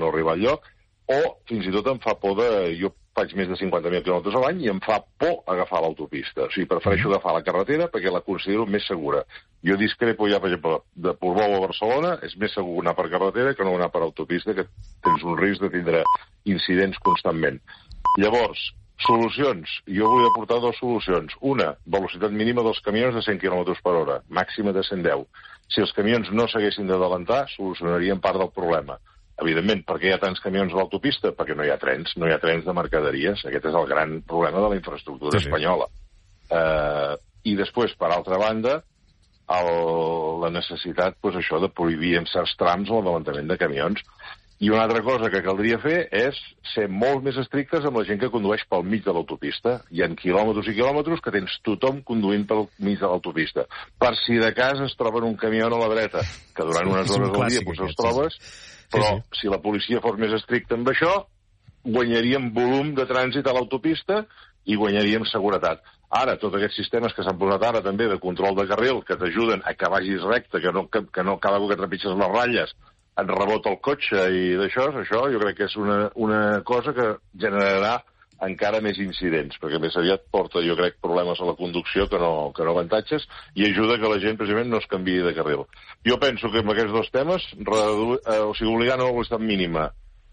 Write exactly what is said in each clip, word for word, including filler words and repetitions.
no arribar al lloc, o fins i tot em fa por de... Jo faig més de cinquanta mil quilòmetres a l'any i em fa por agafar l'autopista. O sigui, prefereixo agafar la carretera perquè la considero més segura. Jo discrepo ja, per exemple, de Portbou a Barcelona, és més segur anar per carretera que no anar per autopista, que tens un risc de tindre incidents constantment. Llavors, solucions. Jo vull aportar dues solucions. Una, velocitat mínima dels camions de cent quilòmetres per hora, màxima de cent deu. Si els camions no s'haguessin d'adelantar, solucionarien part del problema. Evidentment, per què hi ha tants camions a l'autopista? Perquè no hi ha trens, no hi ha trens de mercaderies. Aquest és el gran problema de la infraestructura sí, sí. espanyola. Eh, I després, per altra banda, el, la necessitat, doncs això, de prohibir en certs trams l'adelantament de camions. I una altra cosa que caldria fer és ser molt més estrictes amb la gent que condueix pel mig de l'autopista. Hi ha quilòmetres i quilòmetres que tens tothom conduint pel mig de l'autopista. Per si de cas es troben un camió a la dreta, que durant unes hores al dia potser els trobes, però sí, sí. si la policia fos més estricta amb això, guanyaríem volum de trànsit a l'autopista i guanyaríem seguretat. Ara, tots aquests sistemes que s'han posat ara també de control de carril, que t'ajuden a que vagis recte, que no, que, que no cada cop que trepitges les ratlles et rebota el cotxe i d'això, això jo crec que és una, una cosa que generarà encara més incidents, perquè més aviat porta, jo crec, problemes a la conducció que no, que no avantatges, i ajuda que la gent, precisament, no es canviï de carril. Jo penso que amb aquests dos temes, redu... eh, o sigui, obligant a la velocitat mínima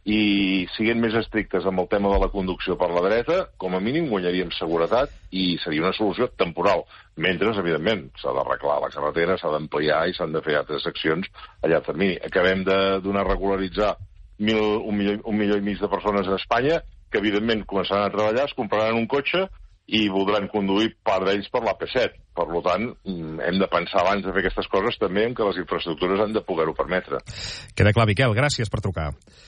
i siguent més estrictes amb el tema de la conducció per la dreta, com a mínim guanyaríem seguretat i seria una solució temporal. Mentre, evidentment, s'ha d'arreglar la carretera, s'ha d'ampliar i s'han de fer altres accions a llarg termini. Acabem de donar a regularitzar mil, un, milió, un milió i mig de persones a Espanya que, evidentment, començaran a treballar, es compraran un cotxe i voldran conduir part d'ells per l'A P set. Per tant, hem de pensar abans de fer aquestes coses també en que les infraestructures han de poder-ho permetre. Queda clar, Miquel. Gràcies per trucar.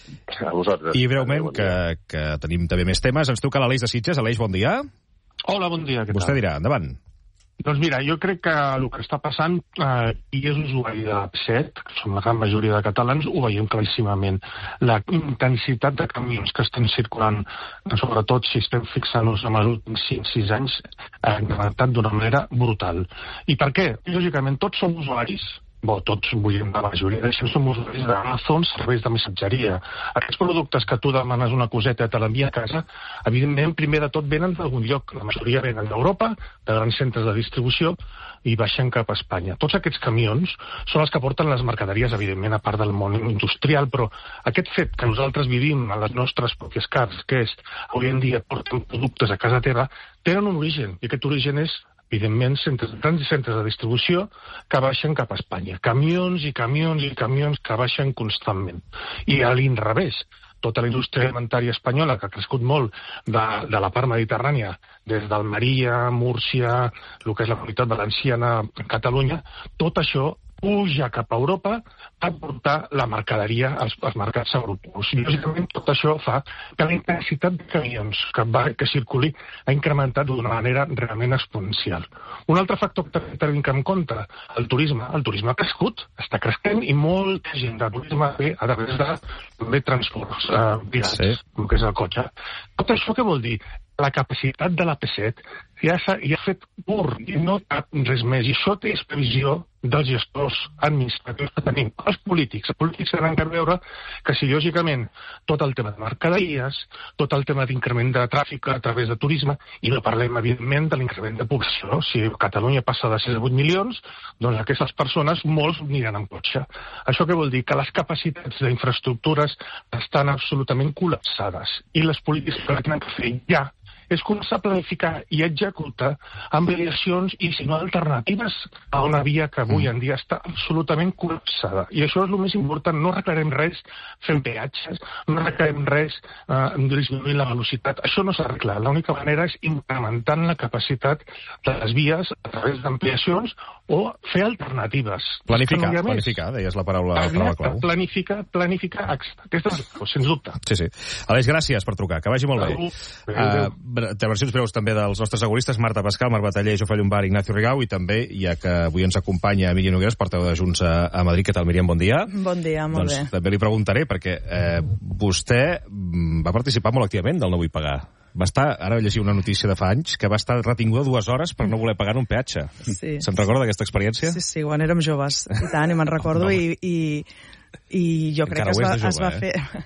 A vosaltres. I breument, bon que, que tenim també més temes. Ens truca l'Aleix de Sitges. Aleix, bon dia. Hola, bon dia. Vostè dirà, endavant. Doncs mira, jo crec que el que està passant, eh, i és usuari de l'A P set, que són la gran majoria de catalans, ho veiem claríssimament. La intensitat de camions que estan circulant, sobretot si estem fixant-nos en els últims cinc sis anys, ha incrementat d'una manera brutal. I per què? Lògicament, tots som usuaris, Bo, tots, vull dir, la majoria d'això som usuaris d'Amazon, serveis de missatgeria. Aquests productes que tu demanes una coseta i te l'envia a casa, evidentment, primer de tot venen d'algun lloc. La majoria venen d'Europa, de grans centres de distribució, i baixen cap a Espanya. Tots aquests camions són els que porten les mercaderies, evidentment, a part del món industrial, però aquest fet que nosaltres vivim a les nostres pròpies cars, que és, avui en dia, porten productes a casa teva, tenen un origen, i aquest origen és evidentment, centres, grans centres de distribució que baixen cap a Espanya. Camions i camions i camions que baixen constantment. I a l'inrevés, tota la indústria alimentària espanyola, que ha crescut molt de, de la part mediterrània, des d'Almeria, Múrcia, el que és la Comunitat Valenciana, Catalunya, tot això puja cap a Europa a portar la mercaderia als, als mercats europeus. I, lògicament, tot això fa que la intensitat de camions que, va, que circuli ha incrementat d'una manera realment exponencial. Un altre factor que també tenim en compte, el turisme. El turisme ha crescut, està creixent, i molta gent de turisme ve a través de també transports eh, privats, sí. Com que és el cotxe. Tot això què vol dir? La capacitat de l'A P set ja s'ha ja fet pur i no cap res més. I això és previsió dels gestors administratius que tenim. Els polítics. Els polítics tenen que veure que si, lògicament, tot el tema de mercaderies, tot el tema d'increment de tràfic a través de turisme, i no parlem, evidentment, de l'increment de població. Si Catalunya passa de sis a vuit milions, doncs aquestes persones, molts aniran en cotxe. Això què vol dir? Que les capacitats d'infraestructures estan absolutament col·lapsades. I les polítiques que tenen que fer ja és començar a planificar i executar ampliacions i, si no, alternatives a una via que avui en dia està absolutament col·lapsada. I això és el més important. No arreglarem res fent peatges, no arreglarem res eh, disminuint la velocitat. Això no s'arregla. L'única manera és incrementant la capacitat de les vies a través d'ampliacions o fer alternatives. Planificar, no planificar, deies la paraula, la paraula clau. Planificar, planificar, aquesta és, sens dubte. Sí, sí. Aleix, gràcies per trucar. Que vagi molt bé. Uh, intervencions breus també dels nostres seguristes, Marta Pascal, Marc Bataller, Jofre Llombart, Ignacio Rigau, i també, ja que avui ens acompanya Míriam Nogueras, portaveu de Junts a, a Madrid. Què tal, Míriam? Bon dia. Bon dia, molt doncs, bé. També li preguntaré, perquè eh, vostè va participar molt activament del No vull pagar. Va estar, ara llegia una notícia de fa anys, que va estar retinguda dues hores per no voler pagar un peatge. Sí. Se'n recorda d'aquesta experiència? Sí, sí, quan érem joves. I tant, i me'n recordo, i, i, i jo crec Encara que es va, jove, es va eh? fer...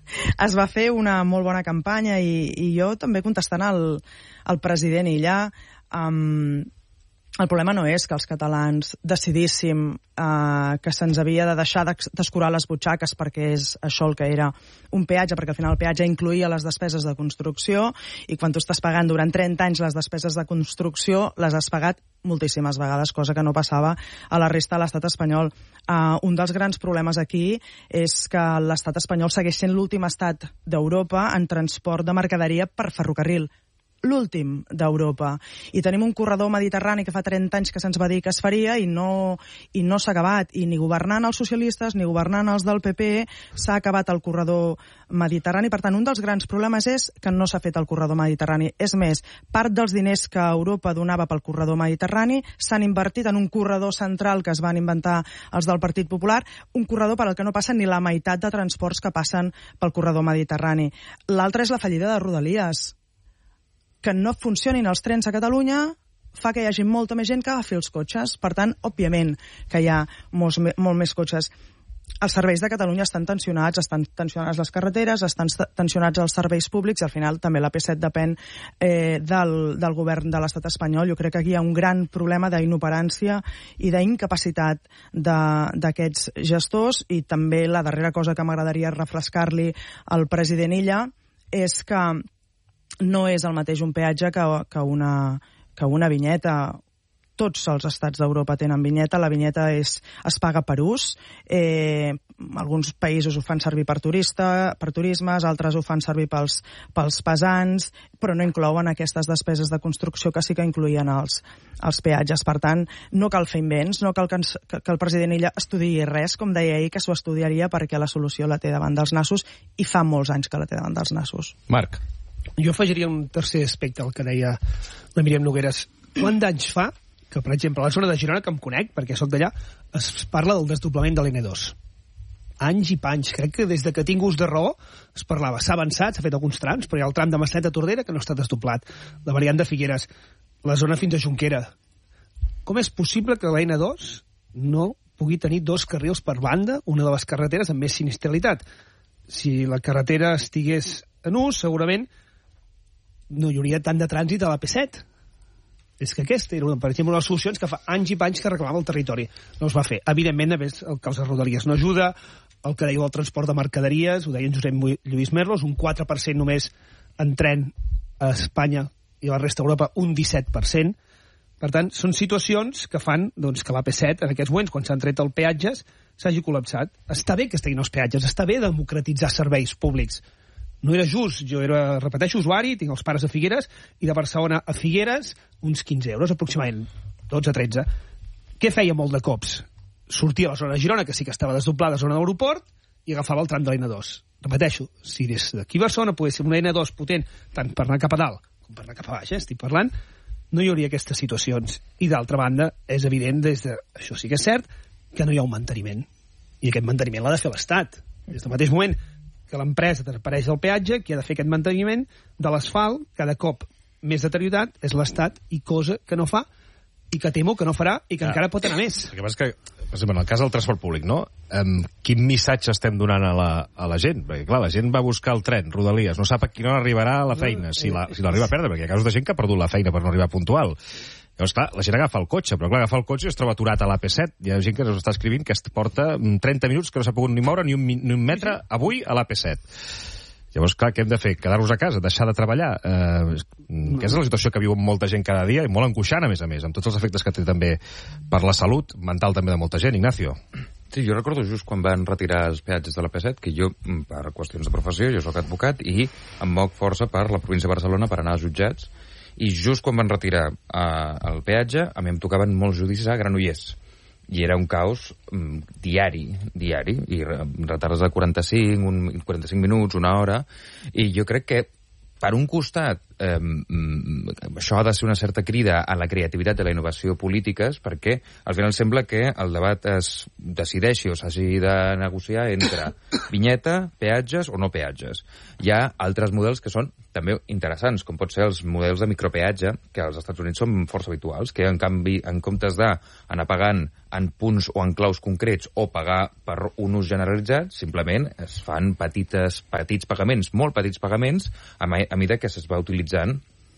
es va fer una molt bona campanya i, i jo també contestant al, al president Illa, um, el problema no és que els catalans decidíssim uh, que se'ns havia de deixar d'escurar les butxaques perquè és això el que era un peatge, perquè al final el peatge incluïa les despeses de construcció i quan tu estàs pagant durant trenta anys les despeses de construcció les has pagat moltíssimes vegades, cosa que no passava a la resta de l'estat espanyol. Uh, un dels grans problemes aquí és que l'estat espanyol segueix sent l'últim estat d'Europa en transport de mercaderia per ferrocarril. L'últim d'Europa. I tenim un corredor mediterrani que fa trenta anys que se'ns va dir que es faria i no, i no s'ha acabat. I ni governant els socialistes ni governant els del P P s'ha acabat el corredor mediterrani. Per tant, un dels grans problemes és que no s'ha fet el corredor mediterrani. És més, part dels diners que Europa donava pel corredor mediterrani s'han invertit en un corredor central que es van inventar els del Partit Popular, un corredor per al que no passen ni la meitat de transports que passen pel corredor mediterrani. L'altre és la fallida de Rodalies. Que no funcionin els trens a Catalunya fa que hi hagi molta més gent que agafi els cotxes. Per tant, òbviament que hi ha molts, molt més cotxes. Els serveis de Catalunya estan tensionats, estan tensionades les carreteres, estan tensionats els serveis públics i al final també la P set depèn eh, del, del govern de l'estat espanyol. Jo crec que aquí hi ha un gran problema d'inoperància i d'incapacitat d'aquests gestors i també la darrera cosa que m'agradaria refrescar-li al president Illa és que no és el mateix un peatge que, que, una, que una vinyeta. Tots els estats d'Europa tenen vinyeta. La vinyeta és, es paga per ús. Eh, alguns països ho fan servir per turista, per turismes, altres ho fan servir pels, pels pesants, però no inclouen aquestes despeses de construcció que sí que incloïen els, els peatges. Per tant, no cal fer invents, no cal que, ens, que, que el president Illa estudiï res, com deia ell, que s'ho estudiaria perquè la solució la té davant dels nassos i fa molts anys que la té davant dels nassos. Marc. Jo afegiria un tercer aspecte al que deia la Míriam Nogueras. Quant d'anys fa que, per exemple, a la zona de Girona, que em conec, perquè sóc d'allà, es parla del desdoblament de l'N dos? Anys i panys. Crec que des de que tinc ús de raó es parlava. S'ha avançat, s'ha fet alguns trams, però hi ha el tram de Maçanet a Tordera que no està desdoblat. La variant de Figueres, la zona fins a Junquera. Com és possible que l'N dos no pugui tenir dos carrils per banda, una de les carreteres amb més sinistralitat? Si la carretera estigués en ús, segurament no hi hauria tant de trànsit a la P set. És que aquesta era, una, per exemple, una de les solucions que fa anys i panys que reclamava el territori. No es va fer. Evidentment, a més, el cas de Rodalies no ajuda, el que deia el transport de mercaderies, ho deia en Josep Lluís Merlos, un quatre per cent només en tren a Espanya i a la resta d'Europa, un disset per cent. Per tant, són situacions que fan doncs, que la P set, en aquests moments, quan s'han tret els peatges, s'hagi col·lapsat. Està bé que estiguin els peatges, està bé democratitzar serveis públics. No era just, jo era, repeteixo, usuari, tinc els pares a Figueres, i de Barcelona a Figueres, uns quinze euros, aproximadament, dotze a tretze. Què feia molt de cops? Sortia a la zona de Girona, que sí que estava desdoblada a zona d'aeroport, i agafava el tram de l'N dos. Repeteixo, si des d'aquí a Barcelona pogués ser una N dos potent, tant per anar cap a dalt com per anar cap a baix, eh, estic parlant, no hi hauria aquestes situacions. I d'altra banda, és evident, des de, això sí que és cert, que no hi ha un manteniment. I aquest manteniment l'ha de fer l'Estat. Des del mateix moment que l'empresa desapareix del peatge, qui ha de fer aquest manteniment de l'asfalt, cada cop més deteriorat, és l'Estat, i cosa que no fa, i que temo que no farà, i que ah, encara pot anar més. El que passa és que, per exemple, en el cas del transport públic, no? Um, quin missatge estem donant a la, a la gent? Perquè, clar, la gent va buscar el tren, Rodalies, no sap a quina hora arribarà a la feina, si la, si l'arriba a perdre, perquè hi ha casos de gent que ha perdut la feina per no arribar puntual. Llavors, clar, la gent agafa el cotxe, però clar, agafa el cotxe i es troba aturat a l'A P set. Hi ha gent que ens està escrivint que es porta trenta minuts que no s'ha pogut ni moure ni un, ni un metre avui a l'A P set. Llavors, clar, què hem de fer? Quedar-nos a casa? Deixar de treballar? Eh, aquesta és la situació que viu molta gent cada dia i molt angoixant, a més a més, amb tots els efectes que té també per la salut mental també de molta gent. Ignacio. Sí, jo recordo just quan van retirar els peatges de l'A P set, que jo, per qüestions de professió, jo sóc advocat i em moc força per la província de Barcelona per anar als jutjats, i just quan van retirar eh, el peatge, a mi em tocaven molts judicis a Granollers. I era un caos um, diari, diari, i retards de quaranta-cinc, un, quaranta-cinc minuts, una hora, i jo crec que, per un costat, eh, això ha de ser una certa crida a la creativitat i a la innovació polítiques, perquè al final sembla que el debat es decideixi o s'hagi de negociar entre vinyeta, peatges o no peatges. Hi ha altres models que són també interessants, com pot ser els models de micropeatge, que als Estats Units són força habituals, que en canvi, en comptes d'anar pagant en punts o en claus concrets o pagar per un ús generalitzat, simplement es fan petites, petits pagaments, molt petits pagaments, a, a mesura que es va utilitzant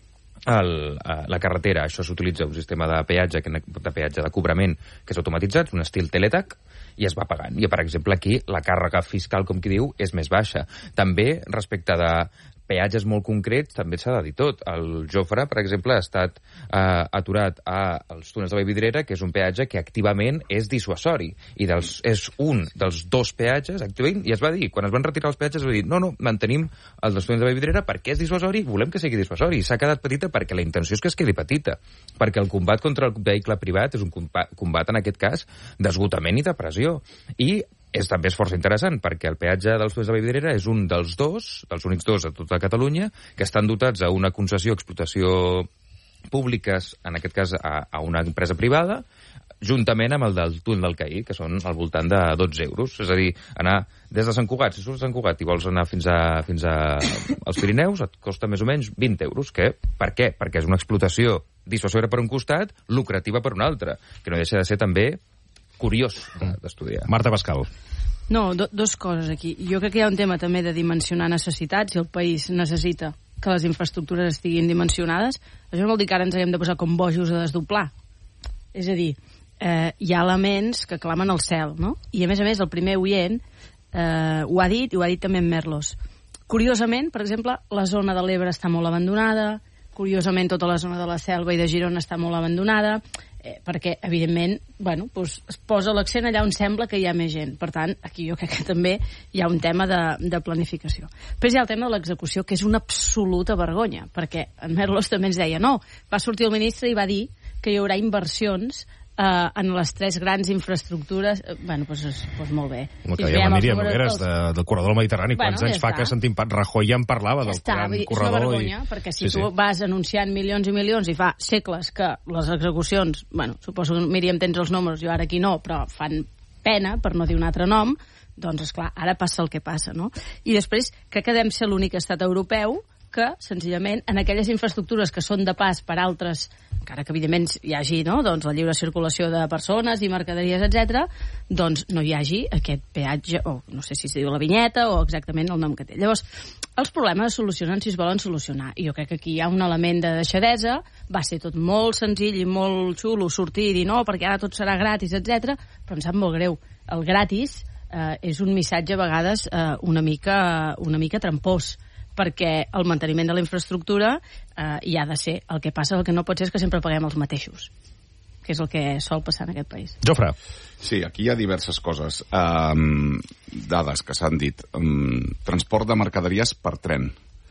el, la carretera. Això s'utilitza un sistema de peatge, de peatge de cobrament que és automatitzat, un estil Teletac, i es va pagant. I, per exemple, aquí la càrrega fiscal, com qui diu, és més baixa. També, respecte de peatges molt concrets, també s'ha de dir tot. El Jofre, per exemple, ha estat eh, aturat als túnels de Vallvidrera, que és un peatge que activament és dissuasori. I dels, és un dels dos peatges activament, i es va dir, quan es van retirar els peatges, es va dir, no, no, mantenim el dels túnels de Vallvidrera perquè és dissuasori, volem que sigui dissuasori. I s'ha quedat petita perquè la intenció és que es quedi petita. Perquè el combat contra el vehicle privat és un combat, combat en aquest cas, d'esgotament i de pressió. I és també és força interessant, perquè el peatge dels túnels de Vallvidrera és un dels dos, dels únics dos a tota Catalunya, que estan dotats a una concessió, explotació públiques, en aquest cas a, a una empresa privada, juntament amb el del túnel del Caí, que són al voltant de dotze euros. És a dir, anar des de Sant Cugat, si surts de Sant Cugat i vols anar fins a, fins a als Pirineus, et costa més o menys vint euros. Que, per què? Perquè és una explotació dissuasora per un costat, lucrativa per un altre, que no deixa de ser també curiós d'estudiar. Marta Pascal. No, do, dos coses aquí. Jo crec que hi ha un tema també de dimensionar necessitats, i el país necessita que les infraestructures estiguin dimensionades. Això vol dir que ara ens haguem de posar com bojos a desdoblar. És a dir, eh, hi ha elements que clamen al cel, no? I a més a més, el primer oient eh, ho ha dit, i ho ha dit també en Merlos. Curiosament, per exemple, la zona de l'Ebre està molt abandonada, curiosament tota la zona de la Selva i de Girona està molt abandonada, eh, perquè, evidentment, bueno, doncs es posa l'accent allà on sembla que hi ha més gent. Per tant, aquí jo crec que també hi ha un tema de, de planificació. Després hi ha el tema de l'execució, que és una absoluta vergonya, perquè en Merlos també ens deia, no, va sortir el ministre i va dir que hi haurà inversions Uh, en les tres grans infraestructures. Uh, bueno, doncs pues, pues molt bé. El que deia la Míriam Nogueres, de, del corredor del Mediterrani. Bueno, Quants anys ja fa està. que sentim... Rajoy ja en parlava ja del està, gran dir, corredor. És una vergonya, i... perquè si sí, tu sí. vas anunciant milions i milions i fa segles que les execucions, bueno, suposo que Míriam tens els números, jo ara aquí no, però fan pena, per no dir un altre nom, doncs, esclar, ara passa el que passa, no? I després, crec que devem ser l'únic estat europeu que, senzillament, en aquelles infraestructures que són de pas per altres, encara que, evidentment, hi hagi no? doncs, la lliure circulació de persones i mercaderies, etcètera, doncs no hi hagi aquest peatge, o no sé si es diu la vinyeta, o exactament el nom que té. Llavors, els problemes es solucionen si es volen solucionar. I jo crec que aquí hi ha un element de deixadesa, va ser tot molt senzill i molt xulo sortir i dir no, perquè ara tot serà gratis, etcètera, però em sap molt greu. El gratis eh, és un missatge a vegades eh, una mica, una mica trampós, perquè el manteniment de la infraestructura eh, hi ha de ser. El que passa, el que no pot ser és que sempre paguem els mateixos, que és el que sol passar en aquest país. Jofre. Sí, aquí hi ha diverses coses. Um, dades que s'han dit. Um, transport de mercaderies per tren.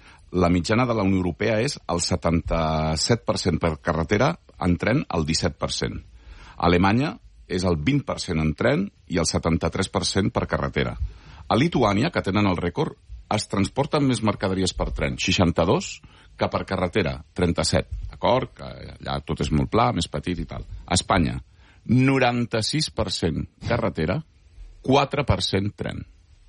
La mitjana de la Unió Europea és el setanta-set per cent per carretera, en tren el disset per cent. A Alemanya és el vint per cent en tren i el setanta-tres per cent per carretera. A Lituània, que tenen el rècord, es transporten més mercaderies per tren, seixanta-dos, que per carretera, trenta-set. D'acord? Que allà tot és molt pla, més petit i tal. A Espanya, noranta-sis per cent carretera, quatre per cent tren.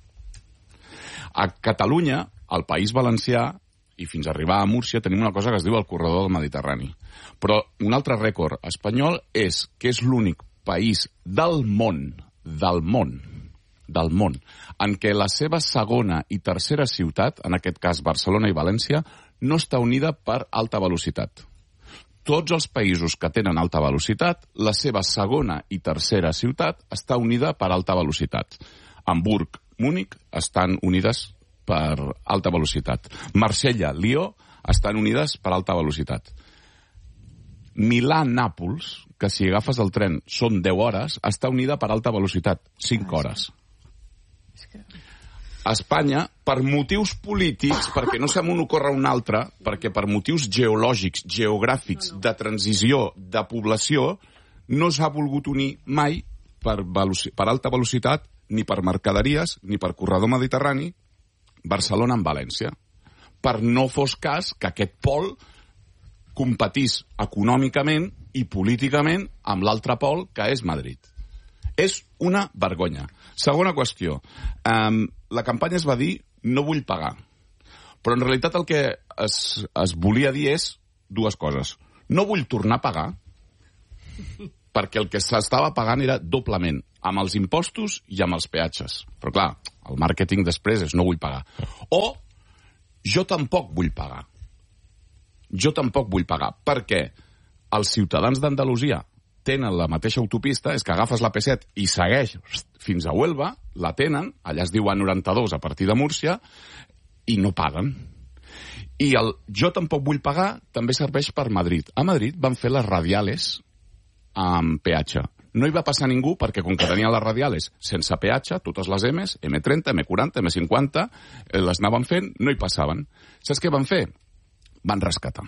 A Catalunya, al País Valencià, i fins a arribar a Múrcia, tenim una cosa que es diu el corredor del Mediterrani. Però un altre rècord espanyol és que és l'únic país del món, del món, del món, en què la seva segona i tercera ciutat, en aquest cas Barcelona i València, no està unida per alta velocitat. Tots els països que tenen alta velocitat, la seva segona i tercera ciutat està unida per alta velocitat. Hamburg, Múnich estan unides per alta velocitat. Marsella, Lió estan unides per alta velocitat. Milà, Nàpols, que si agafes el tren són deu hores, està unida per alta velocitat, cinc hores. A Espanya, per motius polítics, perquè no se m'ocorre un altre, perquè per motius geològics, geogràfics, de transició, de població, no s'ha volgut unir mai per, per alta velocitat, ni per mercaderies, ni per corredor mediterrani, Barcelona amb València. per no fos cas que aquest pol competís econòmicament i políticament amb l'altre pol, que és Madrid. És una vergonya. Segona qüestió. Um, la campanya es va dir no vull pagar. Però en realitat el que es, es volia dir és dues coses. No vull tornar a pagar, perquè el que s'estava pagant era doblement, amb els impostos i amb els peatges. Però clar, el màrqueting després és no vull pagar. O jo tampoc vull pagar. Jo tampoc vull pagar, perquè els ciutadans d'Andalusia tenen la mateixa autopista, és que agafes la P set i segueix fins a Huelva, la tenen, allà es diu A noranta-dos a partir de Múrcia, i no paguen. I el jo tampoc vull pagar també serveix per Madrid. A Madrid van fer les radiales amb peatge. No hi va passar ningú perquè, com que tenien les radiales sense peatge, totes les M's, eme trenta, eme quaranta, eme cinquanta, les anaven fent, no hi passaven. Saps què van fer? Van rescatar.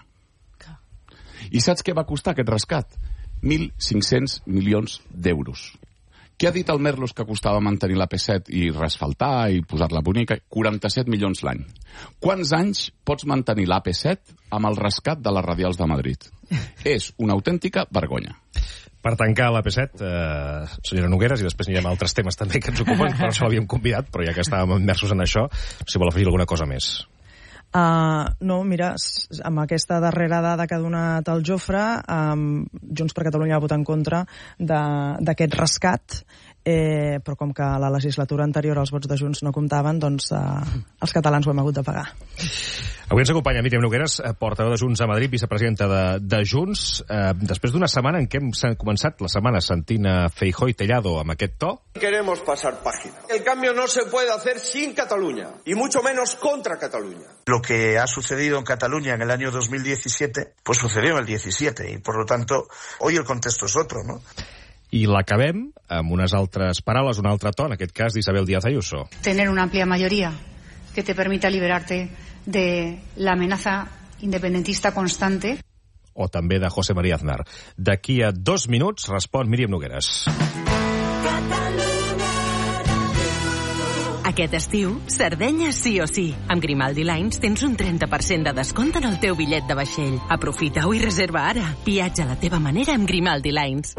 I saps què va costar aquest rescat? mil cinc-cents milions d'euros. Què ha dit el Merlos que costava mantenir la P set i resfaltar i posar-la bonica? quaranta-set milions l'any. Quants anys pots mantenir la P set amb el rescat de les radials de Madrid? És una autèntica vergonya. Per tancar la P set, eh, senyora Nogueras, i després anirem a altres temes també que ens ocupen, per això l'havíem convidat, però ja que estàvem immersos en això, si vol afegir alguna cosa més. Uh, no, mira, amb aquesta darrera dada que ha donat el Jofre, um, Junts per Catalunya va votar en contra d'aquest rescat, eh, però com que a la legislatura anterior els vots de Junts no comptaven, doncs uh, els catalans ho hem hagut de pagar. Avui ens acompanya Míriam Nogueras, portaveu de Junts a Madrid, vicepresidenta de, de Junts. Eh, després d'una setmana en què hem començat la setmana sentint a Feijóo i Tellado amb aquest to. Queremos pasar página. El cambio no se puede hacer sin Cataluña, y mucho menos contra Cataluña. Lo que ha sucedido en Cataluña en el año dos mil diecisiete, pues sucedió en el diecisiete, y por lo tanto, hoy el contexto es otro, ¿no? I l'acabem amb unes altres paraules, un altre to, en aquest cas d'Isabel Díaz Ayuso. Tener una amplia mayoría que te permita liberarte de la amenaza independentista constante. O també de José María Aznar. D'aquí a dos minuts respon Míriam Nogueras. Aquest estiu, Sardenya sí o sí. Amb Grimaldi Lines tens un trenta per cent de descompte en el teu bitllet de vaixell. Aprofita-ho i reserva ara. Viatja a la teva manera amb Grimaldi Lines.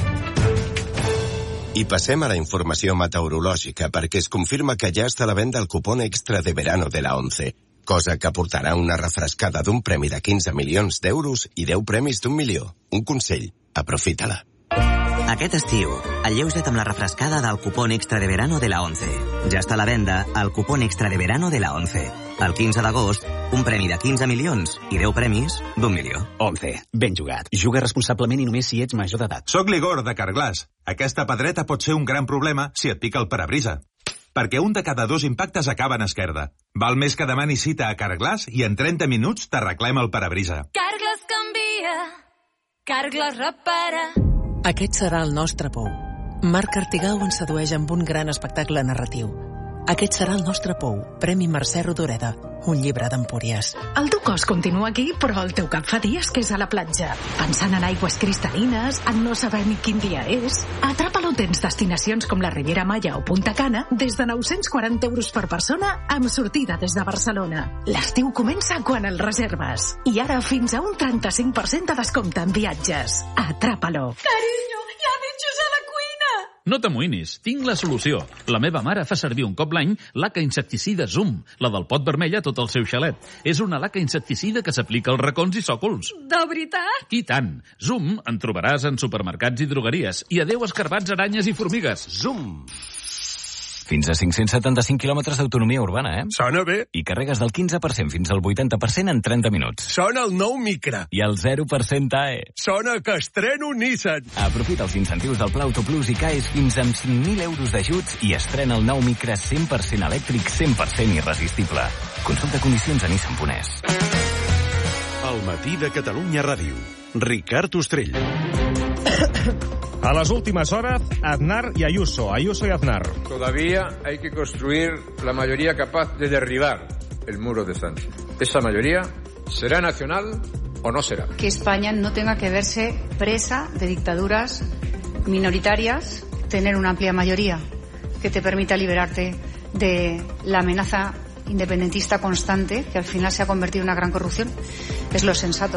I passem a la informació meteorològica, perquè es confirma que ja està a la venda el cupón extra de verano de la ONCE, cosa que portarà una refrescada d'un premi de quinze milions d'euros i deu premis d'un milió. Un consell, aprofita-la. Aquest estiu, alleuja't amb la refrescada del cupón extra de verano de la ONCE. Ja està a la venda el cupón extra de verano de la ONCE. El quinze d'agost, un premi de quinze milions i deu premis d'un milió. ONCE. Ben jugat. Juga responsablement i només si ets major d'edat. Soc l'Igor de Carglass. Aquesta pedreta pot ser un gran problema si et pica el parabrisa. Perquè un de cada dos impactes acaba en esquerda. Val més que demanis cita a Carglass i en trenta minuts t'arreglem el parabrisa. Carglass canvia. Carglass repara. Aquest serà el nostre pou. Marc Artigau ens sedueix amb un gran espectacle narratiu. Aquest serà el nostre pou, Premi Mercè Rodoreda, un llibre d'Empúries. El teu cos continua aquí, però el teu cap fa dies que és a la platja. Pensant en aigües cristal·lines, en no saber ni quin dia és. Atrapa-lo tens destinacions com la Riviera Maya o Punta Cana des de nou-cents quaranta euros per persona amb sortida des de Barcelona. L'estiu comença quan el reserves. I ara fins a un trenta-cinc per cent de descompte en viatges. Atrapa-lo. Carinyo, hi ha bitxos a la cuina! No t'amoïnis, tinc la solució. La meva mare fa servir un cop l'any laca insecticida Zoom, la del pot vermell a tot el seu xalet. És una laca insecticida que s'aplica als racons i sòcols. De veritat? I tant. Zoom en trobaràs en supermercats i drogueries. I adeu escarbats, aranyes i formigues. Zoom! Fins a cinc-cents setanta-cinc quilòmetres d'autonomia urbana, eh? Sona bé. I carregues del quinze per cent fins al vuitanta per cent en trenta minuts. Sona el nou Micra. I el zero per cent A E. Sona que estreno Nissan. Aprofita els incentius del Pla Autoplus i caes fins amb cinc mil euros d'ajuts i estrena el nou Micra cent per cent elèctric, cent per cent irresistible. Consulta condicions a Nissan punt es. El matí de Catalunya Ràdio. Ricard Ostrell. A las últimas horas, Aznar y Ayuso. Ayuso y Aznar. Todavía hay que construir la mayoría capaz de derribar el muro de Sánchez. Esa mayoría será nacional o no será. Que España no tenga que verse presa de dictaduras minoritarias, tener una amplia mayoría que te permita liberarte de la amenaza independentista constante, que al final se ha convertido en una gran corrupción, es lo sensato.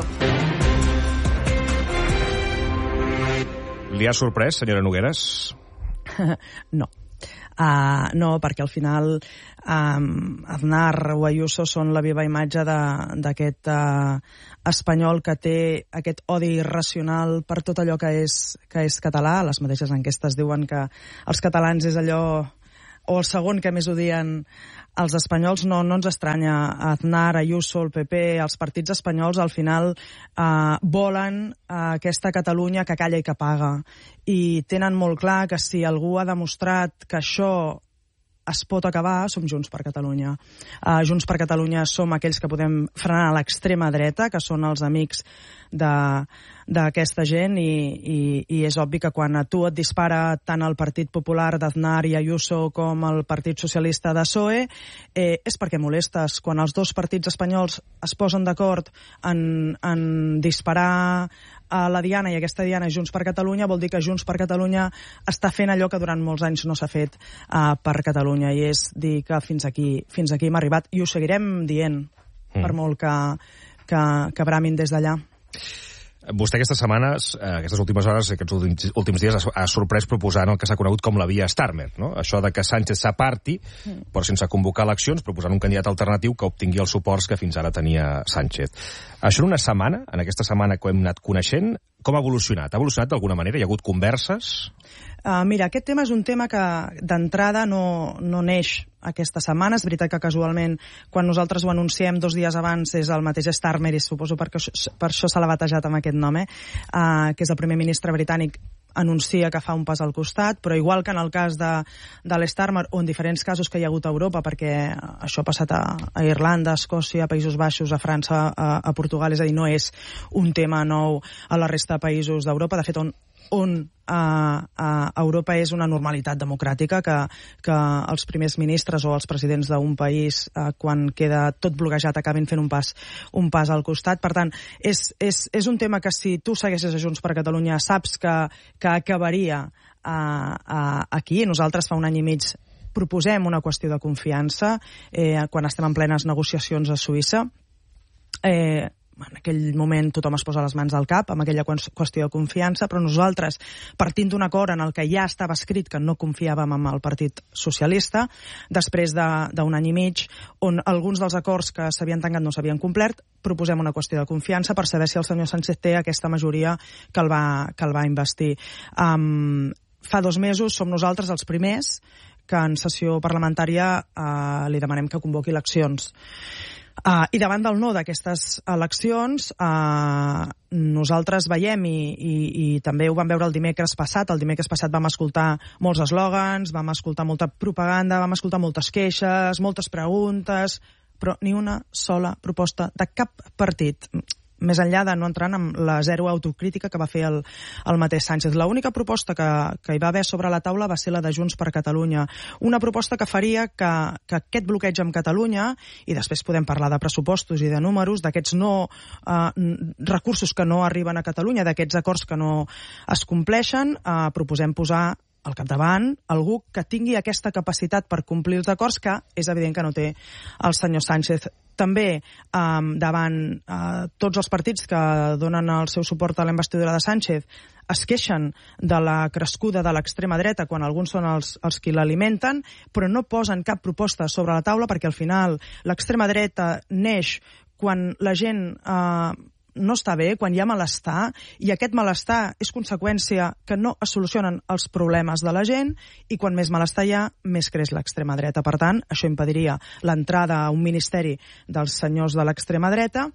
Li ha sorprès, senyora Nogueras? No. Uh, no, perquè al final um, Aznar o Ayuso són la viva imatge d'aquest uh, espanyol que té aquest odi irracional per tot allò que és, que és català. Les mateixes enquestes diuen que els catalans és allò, o el segon que més odien els espanyols. No, no ens estranya. Aznar, Ayuso, el P P, els partits espanyols al final eh, volen eh, aquesta Catalunya que calla i que paga. I tenen molt clar que si algú ha demostrat que això es pot acabar, som Junts per Catalunya. Uh, Junts per Catalunya som aquells que podem frenar l'extrema dreta, que són els amics d'aquesta gent, i, i, i és obvi que quan a tu et dispara tant el Partit Popular d'Aznar i Ayuso com el Partit Socialista de P S O E, eh, és perquè molestes. Quan els dos partits espanyols es posen d'acord en, en disparar a la diana, i aquesta diana és Junts per Catalunya, vol dir que Junts per Catalunya està fent allò que durant molts anys no s'ha fet uh, per Catalunya, i és dir que fins aquí, fins aquí hem arribat, i ho seguirem dient, mm. per molt que, que, que bramin des d'allà. Vostè aquestes setmanes, aquestes últimes hores, aquests últims, últims dies, ha sorprès proposant el que s'ha conegut com la via Starmer, no? Això de que Sánchez s'aparti, mm. però sense convocar eleccions, proposant un candidat alternatiu que obtingui els suports que fins ara tenia Sánchez. Això en una setmana, en aquesta setmana que hem anat coneixent, com ha evolucionat? Ha evolucionat d'alguna manera? Hi ha hagut converses? Uh, mira, aquest tema és un tema que d'entrada no, no neix aquesta setmana. És veritat que casualment, quan nosaltres ho anunciem dos dies abans, és el mateix Starmer, i suposo perquè per això se l'ha batejat amb aquest nom, eh? uh, que és el primer ministre britànic, anuncia que fa un pas al costat, però igual que en el cas de, de l'Starmer, o en diferents casos que hi ha hagut a Europa, perquè això ha passat a, a Irlanda, a Escòcia, a Països Baixos, a França, a, a Portugal, és a dir, no és un tema nou a la resta de països d'Europa. De fet, on on a, a Europa és una normalitat democràtica que, que els primers ministres o els presidents d'un país, eh, quan queda tot bloquejat, acabin fent un pas, un pas al costat. Per tant, és, és, és un tema que si tu segueixes a Junts per Catalunya saps que, que acabaria a, a, aquí. Nosaltres fa un any i mig proposem una qüestió de confiança eh, quan estem en plenes negociacions a Suïssa. Eh, en aquell moment tothom es posa les mans al cap amb aquella qüestió de confiança, però nosaltres, partint d'un acord en el que ja estava escrit que no confiàvem en el Partit Socialista, després d'un any i mig, on alguns dels acords que s'havien tancat no s'havien complert, proposem una qüestió de confiança per saber si el senyor Sánchez té aquesta majoria que el va, que el va investir. Um, fa dos mesos som nosaltres els primers que en sessió parlamentària uh, li demanem que convoqui eleccions. Uh, I davant del no d'aquestes eleccions, uh, nosaltres veiem, i, i, i també ho vam veure el dimecres passat, el dimecres passat vam escoltar molts eslògans, vam escoltar molta propaganda, vam escoltar moltes queixes, moltes preguntes, però ni una sola proposta de cap partit, més enllà de no entrar en la zero autocrítica que va fer el, el mateix Sánchez. L'única proposta que, que hi va haver sobre la taula va ser la de Junts per Catalunya. Una proposta que faria que, que aquest bloqueig amb Catalunya, i després podem parlar de pressupostos i de números, d'aquests no eh, recursos que no arriben a Catalunya, d'aquests acords que no es compleixen, eh, proposem posar al capdavant algú que tingui aquesta capacitat per complir els acords, que és evident que no té el senyor Sánchez. També eh, davant eh, tots els partits que donen el seu suport a la investidura de Sánchez es queixen de la crescuda de l'extrema dreta quan alguns són els, els qui l'alimenten, però no posen cap proposta sobre la taula, perquè al final l'extrema dreta neix quan la gent eh, no està bé, quan hi ha malestar, i aquest malestar és conseqüència que no es solucionen els problemes de la gent, i quan més malestar hi ha, més creix l'extrema dreta. Per tant, això impediria l'entrada a un ministeri dels senyors de l'extrema dreta.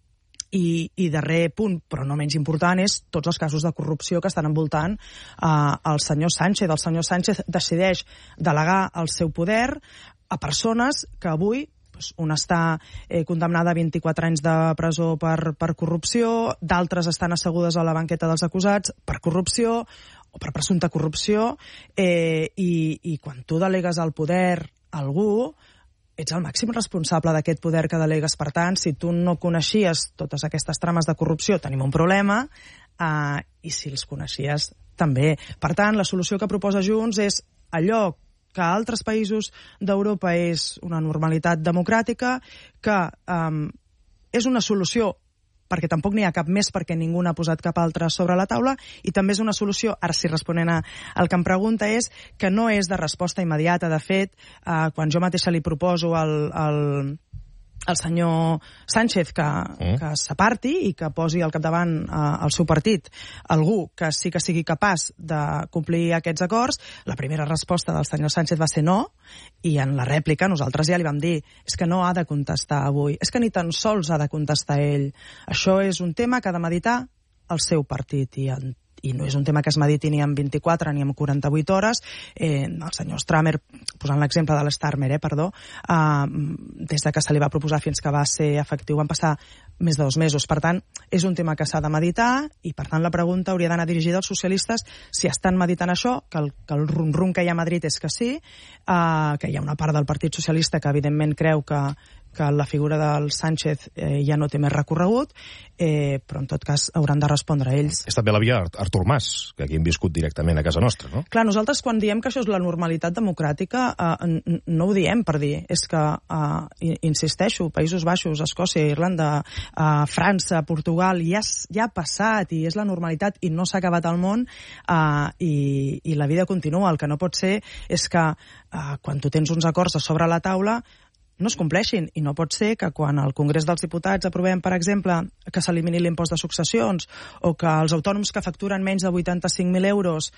I, i darrer punt, però no menys important, és tots els casos de corrupció que estan envoltant eh, el senyor Sánchez. El senyor Sánchez decideix delegar el seu poder a persones que avui una està eh, condemnada a vint-i-quatre anys de presó per, per corrupció, d'altres estan assegudes a la banqueta dels acusats per corrupció o per presumpta corrupció, eh, i, i quan tu delegues el poder a algú, ets el màxim responsable d'aquest poder que delegues. Per tant, si tu no coneixies totes aquestes trames de corrupció, tenim un problema, eh, i si els coneixies, també. Per tant, la solució que proposa Junts és allò que a altres països d'Europa és una normalitat democràtica, que um, és una solució perquè tampoc n'hi ha cap més perquè ningú n'ha posat cap altra sobre la taula, i també és una solució, ara sí responent al que em pregunta, és que no és de resposta immediata. De fet, eh, quan jo mateixa li proposo al, al, al senyor Sánchez que, mm. que s'aparti i que posi al capdavant eh, el seu partit algú que sí que sigui capaç de complir aquests acords, la primera resposta del senyor Sánchez va ser no, i en la rèplica nosaltres ja li vam dir és que no ha de contestar avui, és que ni tan sols ha de contestar ell. Això és un tema que ha de meditar el seu partit, i en i no és un tema que es mediti ni en vint-i-quatre ni en quaranta-vuit hores. Eh, el senyor Stramer, posant l'exemple de l'Starmer, eh, perdó, eh, des de que se li va proposar fins que va ser efectiu van passar més de dos mesos. Per tant, és un tema que s'ha de meditar, i per tant la pregunta hauria d'anar dirigida als socialistes si estan meditant això, que el, que el rum-rum que hi ha a Madrid és que sí, eh, que hi ha una part del Partit Socialista que evidentment creu que que la figura del Sánchez eh, ja no té més recorregut, eh, però en tot cas hauran de respondre a ells. És també la via Artur Mas, que aquí hem viscut directament a casa nostra, no? Clar, nosaltres quan diem que això és la normalitat democràtica, eh, no ho diem per dir, és que, eh, insisteixo, Països Baixos, Escòcia, Irlanda, eh, França, Portugal, ja, ja ha passat i és la normalitat i no s'ha acabat el món, eh, i, i la vida continua. El que no pot ser és que eh, quan tu tens uns acords a sobre la taula no es compleixin, i no pot ser que quan al Congrés dels Diputats aprovem, per exemple, que s'elimini l'impost de successions, o que els autònoms que facturen menys de vuitanta-cinc mil euros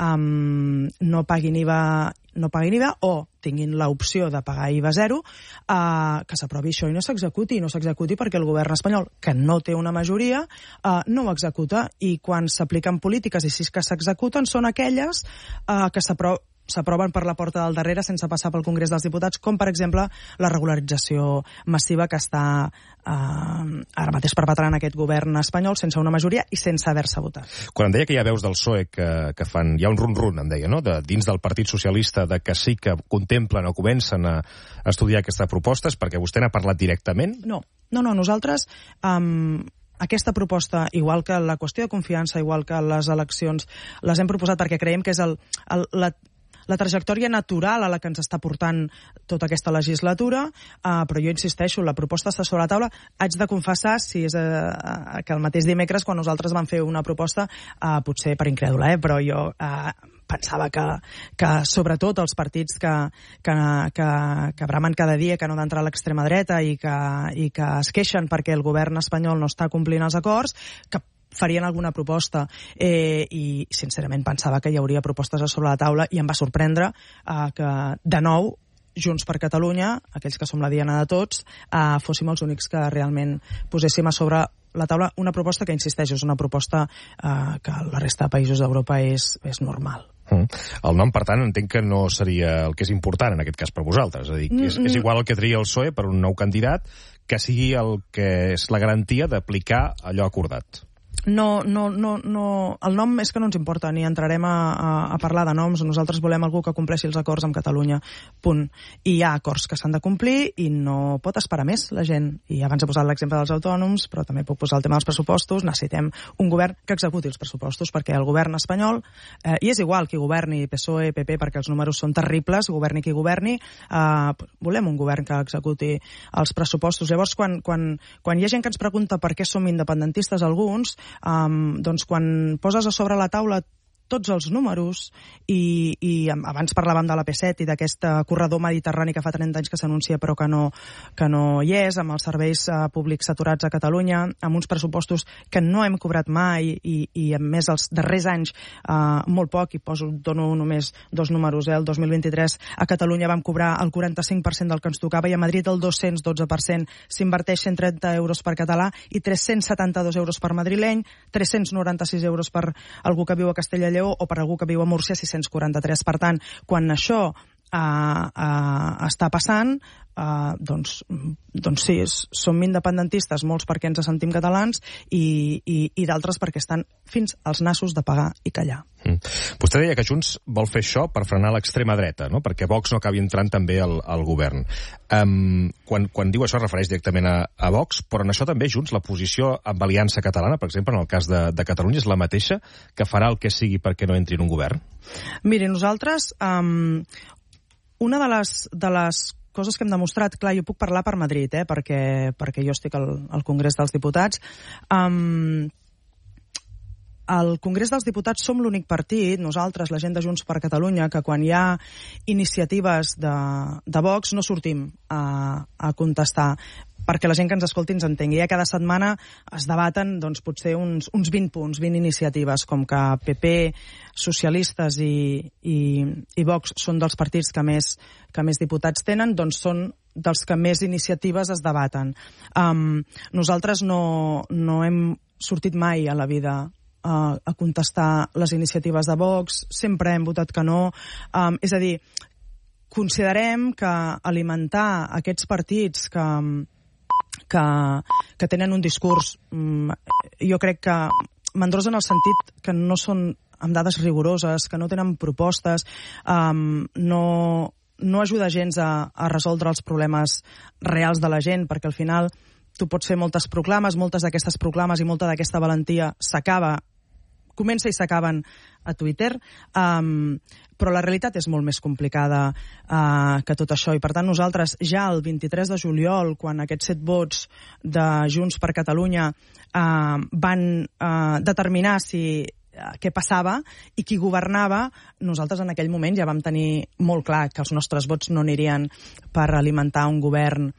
um, no paguin I V A, no paguin I V A o tinguin l'opció de pagar I V A zero, uh, que s'aprovi això i no s'executi, no s'executi perquè el govern espanyol, que no té una majoria, uh, no ho executa, i quan s'apliquen polítiques i si és que s'executen són aquelles uh, que s'aproven s'aproven per la porta del darrere sense passar pel Congrés dels Diputats, com per exemple la regularització massiva que està eh, ara mateix perpetrant aquest govern espanyol sense una majoria i sense haver-se votat. Quan em deia que hi ha veus del P S O E que, que fan, hi ha un run-run, em deia, no?, de, dins del Partit Socialista, de que sí que contemplen o comencen a, a estudiar aquesta proposta, és perquè vostè n'ha parlat directament? No, no, no, nosaltres... Um, aquesta proposta, igual que la qüestió de confiança, igual que les eleccions, les hem proposat perquè creiem que és el, el, la, la trajectòria natural a la que ens està portant tota aquesta legislatura, uh, però jo insisteixo, la proposta està sobre la taula. Haig de confessar, si és uh, que el mateix dimecres, quan nosaltres vam fer una proposta, uh, potser per incrèdula, eh, però jo uh, pensava que, que sobretot els partits que, que, que, que bramen cada dia que no han d'entrar a l'extrema dreta i que, i que es queixen perquè el govern espanyol no està complint els acords, que farien alguna proposta, eh, i sincerament pensava que hi hauria propostes a sobre la taula, i em va sorprendre eh, que de nou Junts per Catalunya, aquells que som la diana de tots, eh, fóssim els únics que realment poséssim a sobre la taula una proposta que, insisteix, és una proposta eh, que la resta de països d'Europa és, és normal. Mm. El nom, per tant, entenc que no seria el que és important en aquest cas per vosaltres. És a dir, que és, és igual el que tria el P S O E per un nou candidat, que sigui el que és la garantia d'aplicar allò acordat. No, no, no, no, el nom és que no ens importa, ni entrarem a, a, a parlar de noms. Nosaltres volem algú que compleixi els acords amb Catalunya, punt. I hi ha acords que s'han de complir i no pot esperar més la gent. I abans he posat l'exemple dels autònoms, però també puc posar el tema dels pressupostos. Necessitem un govern que executi els pressupostos, perquè el govern espanyol, eh, i és igual qui governi, P S O E, P P, perquè els números són terribles, governi qui governi, eh, volem un govern que executi els pressupostos. Llavors, quan, quan, quan hi ha gent que ens pregunta per què som independentistes alguns, Um, doncs quan poses a sobre la taula tots els números, i, i abans parlàvem de la P set i d'aquest corredor mediterrani que fa trenta anys que s'anuncia però que no, que no hi és, amb els serveis uh, públics saturats a Catalunya, amb uns pressupostos que no hem cobrat mai, i, i a més els darrers anys uh, molt poc, i poso, dono només dos números, eh? El dos mil vint-i-tres a Catalunya vam cobrar el quaranta-cinc per cent del que ens tocava, i a Madrid el dos-cents dotze per cent. S'inverteix cent trenta euros per català i tres-cents setanta-dos euros per madrileny, tres-cents noranta-sis euros per algú que viu a Castella i Lleó, o per algú que viu a Múrcia, sis-cents quaranta-tres. Per tant, quan això uh, uh, està passant, uh, doncs, doncs sí, som independentistes, molts perquè ens sentim catalans, i, i, i d'altres perquè estan fins als nassos de pagar i callar. Mm. Vostè deia que Junts vol fer això per frenar l'extrema dreta, no?, perquè Vox no acabi entrant també al, al govern. Um, quan, quan diu això es refereix directament a, a Vox, però en això també Junts, la posició amb Aliança Catalana, per exemple, en el cas de, de Catalunya, és la mateixa, que farà el que sigui perquè no entri en un govern? Miri, nosaltres... Um, una de les, de les coses que hem demostrat, clar, jo puc parlar per Madrid, eh, perquè, perquè jo estic al, al Congrés dels Diputats. Um, al Congrés dels Diputats som l'únic partit, nosaltres, la gent de Junts per Catalunya, que quan hi ha iniciatives de, de Vox no sortim a, a contestar, perquè la gent que ens escolti ens entengui. Ja cada setmana es debaten doncs, potser uns, uns vint punts, vint iniciatives, com que P P, socialistes i, i, i Vox són dels partits que més, que més diputats tenen, doncs són dels que més iniciatives es debaten. Um, nosaltres no, no hem sortit mai a la vida a, a contestar les iniciatives de Vox, sempre hem votat que no. Um, és a dir, considerem que alimentar aquests partits que, que, que tenen un discurs, jo crec que mandrós en el sentit que no són amb dades rigoroses, que no tenen propostes, um, no, no ajuda gens a, a resoldre els problemes reals de la gent, perquè al final tu pots fer moltes proclames, moltes d'aquestes proclames i molta d'aquesta valentia s'acaba, comença i s'acaben a Twitter, um, però la realitat és molt més complicada uh, que tot això, i per tant nosaltres ja el vint-i-tres de juliol, quan aquests set vots de Junts per Catalunya uh, van uh, determinar si uh, què passava i qui governava, nosaltres en aquell moment ja vam tenir molt clar que els nostres vots no anirien per alimentar un govern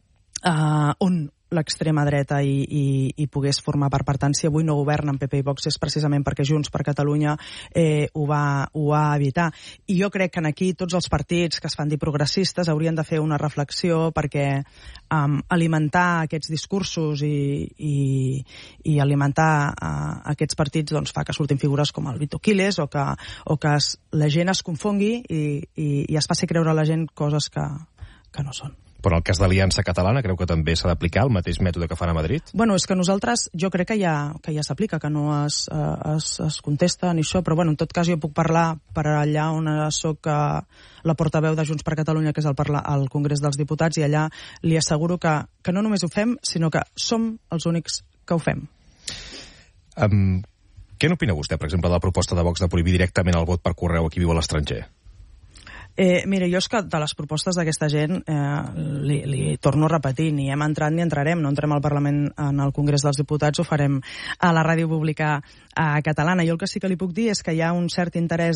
uh, on l'extrema dreta i, i, i pogués formar part. Per tant, si avui no governen P P i Vox és precisament perquè Junts per Catalunya eh, ho, va, ho va evitar. I jo crec que aquí tots els partits que es fan dir progressistes haurien de fer una reflexió, perquè um, alimentar aquests discursos i, i, i alimentar uh, aquests partits doncs, fa que surtin figures com el Vito Quiles o que, o que es, la gent es confongui i, i, i es faci creure a la gent coses que, que no són. Però en el cas d'Aliança Catalana creu que també s'ha d'aplicar el mateix mètode que fan a Madrid? Bueno, és que nosaltres, jo crec que ja, que ja s'aplica, que no es, es, es contesta ni això, però bueno, en tot cas jo puc parlar per allà on soc la portaveu de Junts per Catalunya, que és el, el Congrés dels Diputats, i allà li asseguro que, que no només ho fem, sinó que som els únics que ho fem. Um, què n'opina vostè, per exemple, de la proposta de Vox de prohibir directament el vot per correu a qui viu a l'estranger? Eh, mira, jo és que de les propostes d'aquesta gent eh, li, li torno a repetir, ni hem entrat ni entrarem, no entrem al Parlament en el Congrés dels Diputats, ho farem a la ràdio pública eh, catalana. Jo el que sí que li puc dir és que hi ha un cert interès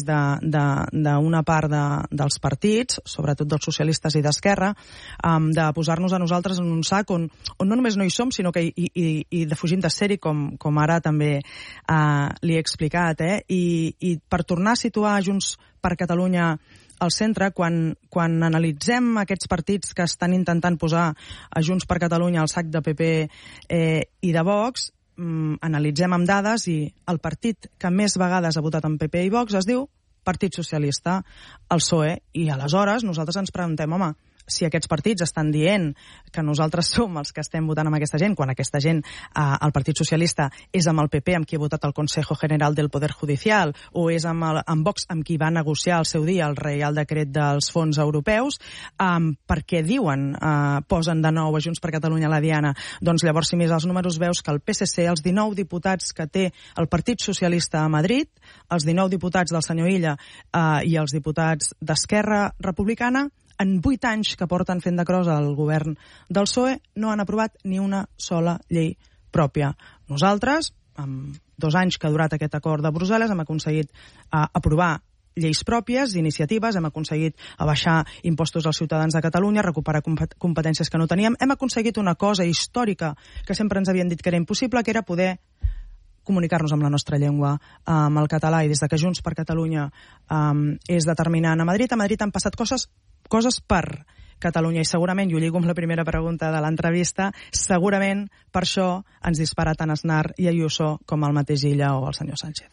d'una part de, dels partits, sobretot dels socialistes i d'Esquerra, eh, de posar-nos a nosaltres en un sac on, on no només no hi som, sinó que hi, hi, hi defugim de ser-hi, com, com ara també eh, li he explicat, eh? I, i per tornar a situar Junts per Catalunya al centre, quan, quan analitzem aquests partits que estan intentant posar a Junts per Catalunya al sac de P P eh, i de Vox, mm, analitzem amb dades i el partit que més vegades ha votat en P P i Vox es diu Partit Socialista, el P S O E, i aleshores nosaltres ens preguntem, home, si aquests partits estan dient que nosaltres som els que estem votant amb aquesta gent, quan aquesta gent, eh, el Partit Socialista, és amb el P P amb qui ha votat el Consejo General del Poder Judicial, o és amb, el, amb Vox amb qui va negociar al seu dia el Reial Decret dels fons europeus, eh, perquè diuen, eh, posen de nou a Junts per Catalunya la diana, doncs llavors si més els números veus que el P S C, els dinou diputats que té el Partit Socialista a Madrid, els dinou diputats del senyor Illa eh, i els diputats d'Esquerra Republicana, en vuit anys que porten fent de crossa al govern del P S O E, no han aprovat ni una sola llei pròpia. Nosaltres, amb dos anys que ha durat aquest acord de Brussel·les, hem aconseguit uh, aprovar lleis pròpies, iniciatives, hem aconseguit abaixar impostos als ciutadans de Catalunya, recuperar competències que no teníem, hem aconseguit una cosa històrica que sempre ens havien dit que era impossible, que era poder comunicar-nos amb la nostra llengua, amb el català, i des de que Junts per Catalunya um, és determinant a Madrid, a Madrid han passat coses coses per Catalunya, i segurament, i ho lligo amb la primera pregunta de l'entrevista, segurament per això ens dispara tant Aznar i Ayuso com el mateix Illa o el senyor Sánchez.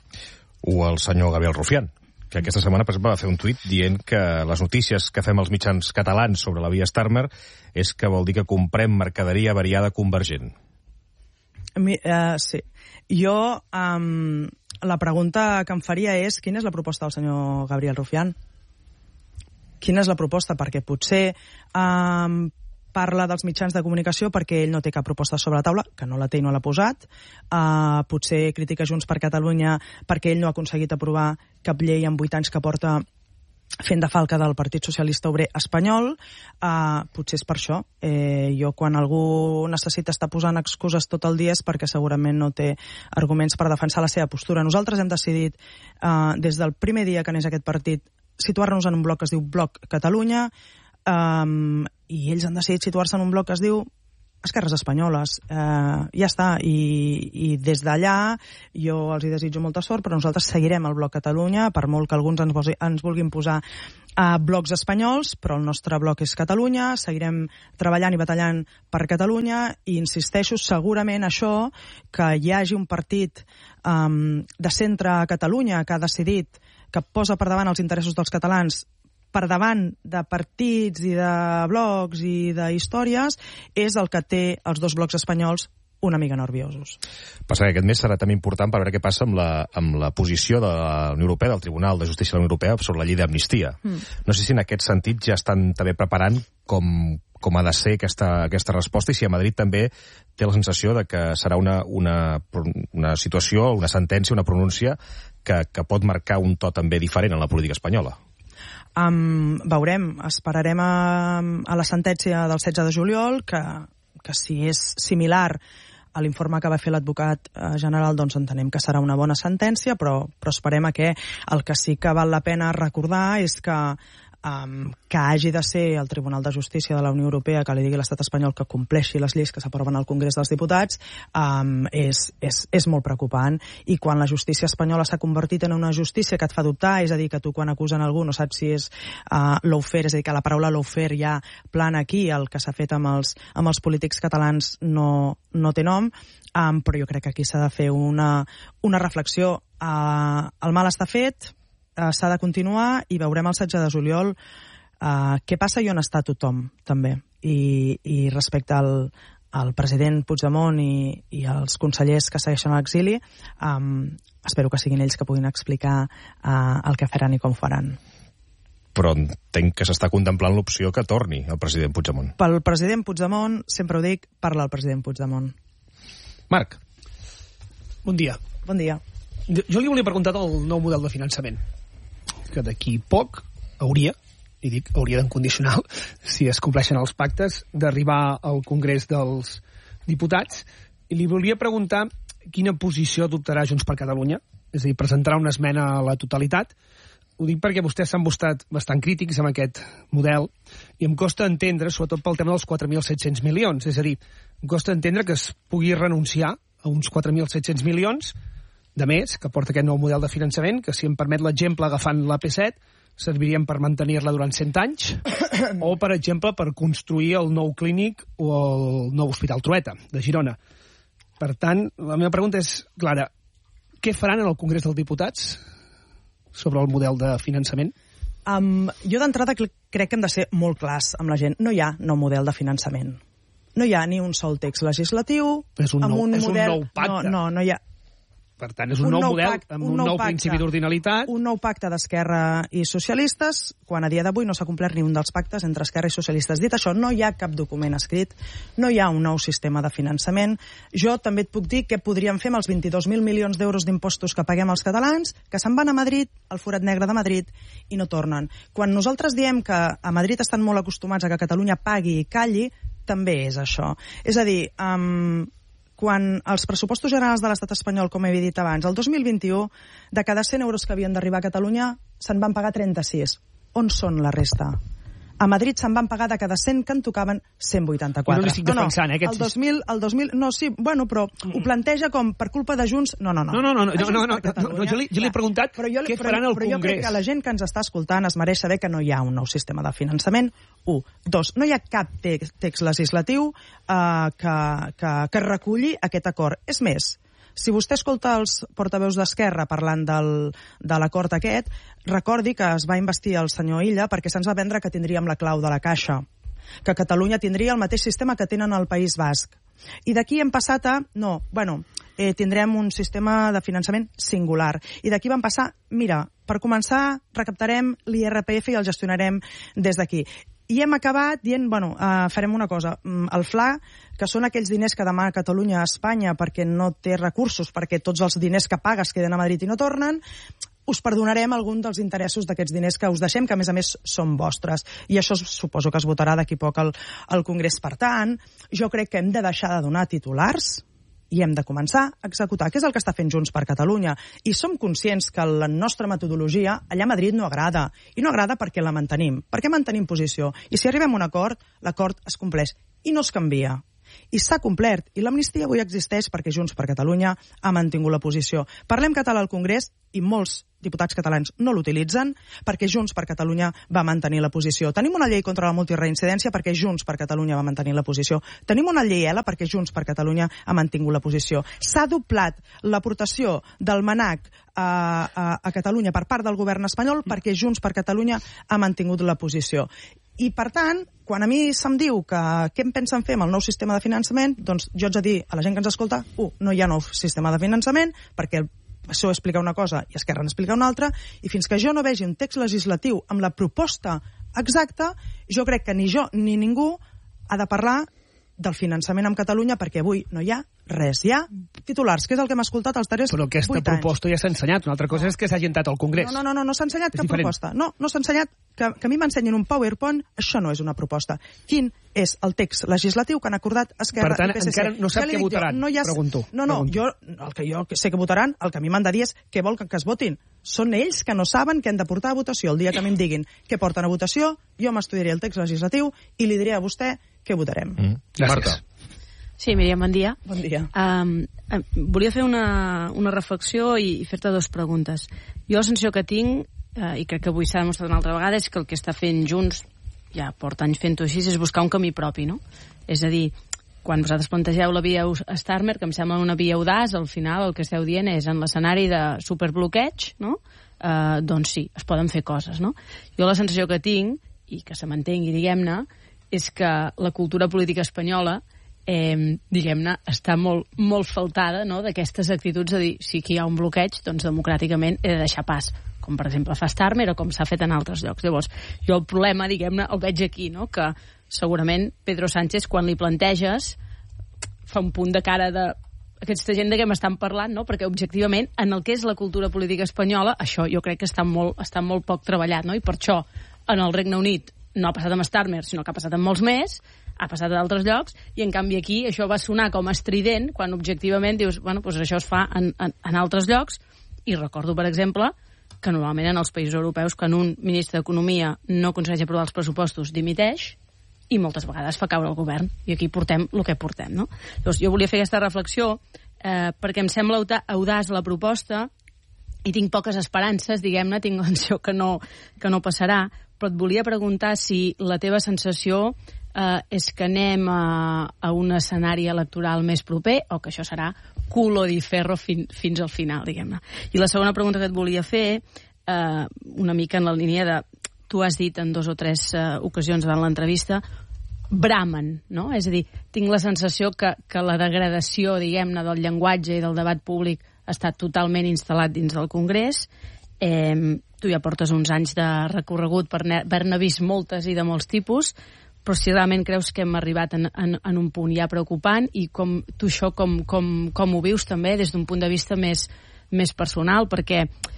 O el senyor Gabriel Rufián, que aquesta setmana, per exemple, va fer un tuit dient que les notícies que fem els mitjans catalans sobre la via Starmer és que vol dir que comprem mercaderia variada convergent. Mi, uh, sí. Jo, um, la pregunta que em faria és quina és la proposta del senyor Gabriel Rufián? Quina és la proposta? Perquè potser um, parla dels mitjans de comunicació perquè ell no té cap proposta sobre la taula, que no la té i no l'ha posat. Uh, potser critica Junts per Catalunya perquè ell no ha aconseguit aprovar cap llei en vuit anys que porta fent de falca del Partit Socialista Obrer Espanyol, eh, potser és per això. Eh, jo, quan algú necessita estar posant excuses tot el dia, és perquè segurament no té arguments per defensar la seva postura. Nosaltres hem decidit, eh, des del primer dia que neix aquest partit, situar-nos en un bloc que es diu Bloc Catalunya, eh, i ells han decidit situar-se en un bloc que es diu Esquerres Espanyoles. Eh, ja està, i, i des d'allà jo els hi desitjo molta sort, però nosaltres seguirem el Bloc Catalunya, per molt que alguns ens, posi, ens vulguin posar a blocs espanyols, però el nostre bloc és Catalunya, seguirem treballant i batallant per Catalunya, i insisteixo, segurament això, que hi hagi un partit um, de centre a Catalunya que ha decidit, que posa per davant els interessos dels catalans per davant de partits i de blocs i de històries, és el que té els dos blocs espanyols una mica nerviosos. Passa que aquest mes serà també important per veure què passa amb la, amb la posició de la Unió Europea, del Tribunal de Justícia de la Unió Europea, sobre la llei d'amnistia. Mm. No sé si en aquest sentit ja estan també preparant com, com ha de ser aquesta, aquesta resposta, i si a Madrid també té la sensació de que serà una, una, una situació, una sentència, una pronúncia que, que pot marcar un to també diferent en la política espanyola. Um, veurem, esperarem a, a la sentència del setze de juliol, que, que si és similar a l'informe que va fer l'advocat general, doncs entenem que serà una bona sentència, però, però esperem a que el que sí que val la pena recordar és que Um, que hagi de ser el Tribunal de Justícia de la Unió Europea que li digui a l'estat espanyol que compleixi les lleis que s'aproven al Congrés dels Diputats, um, és, és, és molt preocupant. I quan la justícia espanyola s'ha convertit en una justícia que et fa dubtar, és a dir, que tu quan acusen algú no saps si és uh, lawfare, és a dir, que la paraula lawfare ja plana aquí, el que s'ha fet amb els, amb els polítics catalans no, no té nom, um, però jo crec que aquí s'ha de fer una, una reflexió. Uh, el mal està fet, Uh, s'ha de continuar, i veurem el setze de juliol uh, què passa i on està tothom, també. I, i respecte al, al president Puigdemont i, i als consellers que segueixen a l'exili, um, espero que siguin ells que puguin explicar uh, el que faran i com faran. Però entenc que s'està contemplant l'opció que torni el president Puigdemont. Pel president Puigdemont, sempre ho dic, parla el president Puigdemont. Marc. Bon dia. Bon dia. Jo li volia preguntar del nou model de finançament, que d'aquí poc hauria, i dic hauria d'incondicional, si es compleixen els pactes, d'arribar al Congrés dels Diputats, i li volia preguntar quina posició adoptarà Junts per Catalunya, és a dir, presentarà una esmena a la totalitat. Ho dic perquè vostès s'han mostrat bastant crítics amb aquest model, i em costa entendre, sobretot pel tema dels quatre mil set-cents milions, és a dir, em costa entendre que es pugui renunciar a uns quatre mil set-cents milions de més, que porta aquest nou model de finançament, que si em permet l'exemple agafant l'A P set, servirien per mantenir-la durant cent anys, o, per exemple, per construir el nou clínic o el nou Hospital Trueta, de Girona. Per tant, la meva pregunta és clara. Què faran en el Congrés dels Diputats sobre el model de finançament? Um, jo d'entrada crec que hem de ser molt clars amb la gent. No hi ha nou model de finançament. No hi ha ni un sol text legislatiu és un nou, amb un és model... un nou pacte. No, no, no hi ha... Per tant, és un, un nou, nou model pact, amb un, un nou, nou principi d'ordinalitat. Un nou pacte d'Esquerra i socialistes, quan a dia d'avui no s'ha complert ni un dels pactes entre Esquerra i socialistes. Dit això, no hi ha cap document escrit, no hi ha un nou sistema de finançament. Jo també et puc dir què podríem fer amb els vint-i-dos mil milions d'euros d'impostos que paguem els catalans, que se'n van a Madrid, al forat negre de Madrid, i no tornen. Quan nosaltres diem que a Madrid estan molt acostumats a que Catalunya pagui i calli, també és això. És a dir... Um, quan els pressupostos generals de l'estat espanyol, com he dit abans, el dos mil vint-i-u, de cada cent euros que havien d'arribar a Catalunya, se'n van pagar trenta-sis. On són la resta? A Madrid se'n van pagar de cada cent que en tocaven cent vuitanta-quatre. Jo no l'estic defensant, no, no, eh? Aquest... El dos mil, el dos mil, no, sí, bueno, però mm. ho planteja com per culpa de Junts... No, no, no. No, no, no, no, no, no, no, no jo, li, jo li he preguntat però jo, què però, faran al però Congrés. Però jo crec que la gent que ens està escoltant es mereix saber que no hi ha un nou sistema de finançament. Un. Dos, no hi ha cap text, text legislatiu uh, que, que, que reculli aquest acord. És més, si vostè escolta els portaveus d'Esquerra parlant del, de l'acord aquest, recordi que es va investir el senyor Illa perquè se'ns va vendre que tindríem la clau de la caixa, que Catalunya tindria el mateix sistema que tenen al País Basc. I d'aquí hem passat a... No, bueno, eh, tindrem un sistema de finançament singular. I d'aquí vam passar... Mira, per començar, recaptarem l'I R P F i el gestionarem des d'aquí. I hem acabat dient, bueno, uh, farem una cosa, el F L A, que són aquells diners que demana Catalunya a Espanya perquè no té recursos, perquè tots els diners que pagues queden a Madrid i no tornen, us perdonarem algun dels interessos d'aquests diners que us deixem, que a més a més són vostres. I això suposo que es votarà d'aquí poc al, al Congrés. Per tant, jo crec que hem de deixar de donar titulars i hem de començar a executar, que és el que està fent Junts per Catalunya. I som conscients que la nostra metodologia allà a Madrid no agrada. I no agrada perquè la mantenim, perquè mantenim posició. I si arribem a un acord, l'acord es compleix i no es canvia. I s'ha complert. I l'amnistia avui existeix perquè Junts per Catalunya ha mantingut la posició. Parlem català al Congrés i molts diputats catalans no l'utilitzen perquè Junts per Catalunya va mantenir la posició. Tenim una llei contra la multireincidència perquè Junts per Catalunya va mantenir la posició. Tenim una llei E L A perquè Junts per Catalunya ha mantingut la posició. S'ha doblat l'aportació del MNAC a, a, a Catalunya per part del govern espanyol perquè Junts per Catalunya ha mantingut la posició. I, per tant, quan a mi se'm diu que què em pensen fer amb el nou sistema de finançament, doncs jo haig de dir a la gent que ens escolta, uh, no hi ha nou sistema de finançament, perquè el P S O E explica una cosa i Esquerra n'explica una altra, i fins que jo no vegi un text legislatiu amb la proposta exacta, jo crec que ni jo ni ningú ha de parlar del finançament amb Catalunya, perquè avui no hi ha res. Hi ha titulars, que és el que hem escoltat els darrers vuit anys. Però aquesta proposta ja s'ha ensenyat. Una altra cosa és que s'hagi entrat al Congrés. No, no, no, no, no s'ha ensenyat cap proposta. No, no s'ha ensenyat. Que, que a mi m'ensenyin un PowerPoint, això no és una proposta. Quin és el text legislatiu que han acordat Esquerra i P S C? Per tant, encara no sap què votaran, no ha... pregunto. No, no, jo, el que jo sé que votaran, el que a mi m'han de dir és què vol que, que es votin. Són ells que no saben què han de portar a votació. El dia que a mi em diguin què porten a votació, jo m'estudiaré el text legislatiu i li diré a vostè què votarem. Mm. Marta. Sí, Míriam, bon dia. Bon dia. Um, volia fer una, una reflexió i, i fer-te dues preguntes. Jo la sensació que tinc, uh, i crec que avui s'ha demostrat una altra vegada, és que el que està fent Junts, ja porta anys fent-ho així, és buscar un camí propi, no? És a dir, quan vosaltres plantegeu la via Starmer, que em sembla una via audaç, al final el que esteu dient és en l'escenari de superbloqueig, no? Uh, doncs sí, es poden fer coses, no? Jo la sensació que tinc, i que se mantengui, diguem-ne, és que la cultura política espanyola Eh, diguem-ne, està molt, molt faltada, no?, d'aquestes actituds de dir si aquí hi ha un bloqueig, doncs democràticament he de deixar pas, com per exemple fa Starmer o com s'ha fet en altres llocs. Llavors, jo el problema, diguem-ne, el veig aquí, no?, que segurament Pedro Sánchez, quan li planteges, fa un punt de cara de aquesta gent de què m'estan parlant, no?, perquè objectivament, en el que és la cultura política espanyola, això jo crec que està molt, està molt poc treballat, no?, i per això en el Regne Unit no ha passat amb Starmer, sinó que ha passat amb molts més, ha passat a d'altres llocs, i en canvi aquí això va sonar com estrident, quan objectivament dius, bueno, doncs això es fa en, en, en altres llocs, i recordo, per exemple, que normalment en els països europeus, quan un ministre d'Economia no aconsegueix aprovar els pressupostos, dimiteix, i moltes vegades fa caure el govern, i aquí portem el que portem, no? Llavors, jo volia fer aquesta reflexió, eh, perquè em sembla audaç la proposta, i tinc poques esperances, diguem-ne, tinc la sensació que no, que no passarà, però et volia preguntar si la teva sensació eh, és que anem a, a un escenari electoral més proper o que això serà culo di ferro fin, fins al final, diguem-ne. I la segona pregunta que et volia fer, eh, una mica en la línia de... Tu has dit en dos o tres eh, ocasions davant l'entrevista, bramen, no? És a dir, tinc la sensació que, que la degradació, diguem-ne, del llenguatge i del debat públic ha estat totalment instal·lat dins del Congrés. Eh, tu ja portes uns anys de recorregut per haver-ne vist moltes i de molts tipus, però si realment creus que hem arribat en, en, en un punt ja preocupant, i com tu això com, com, com ho vius també des d'un punt de vista més, més personal, perquè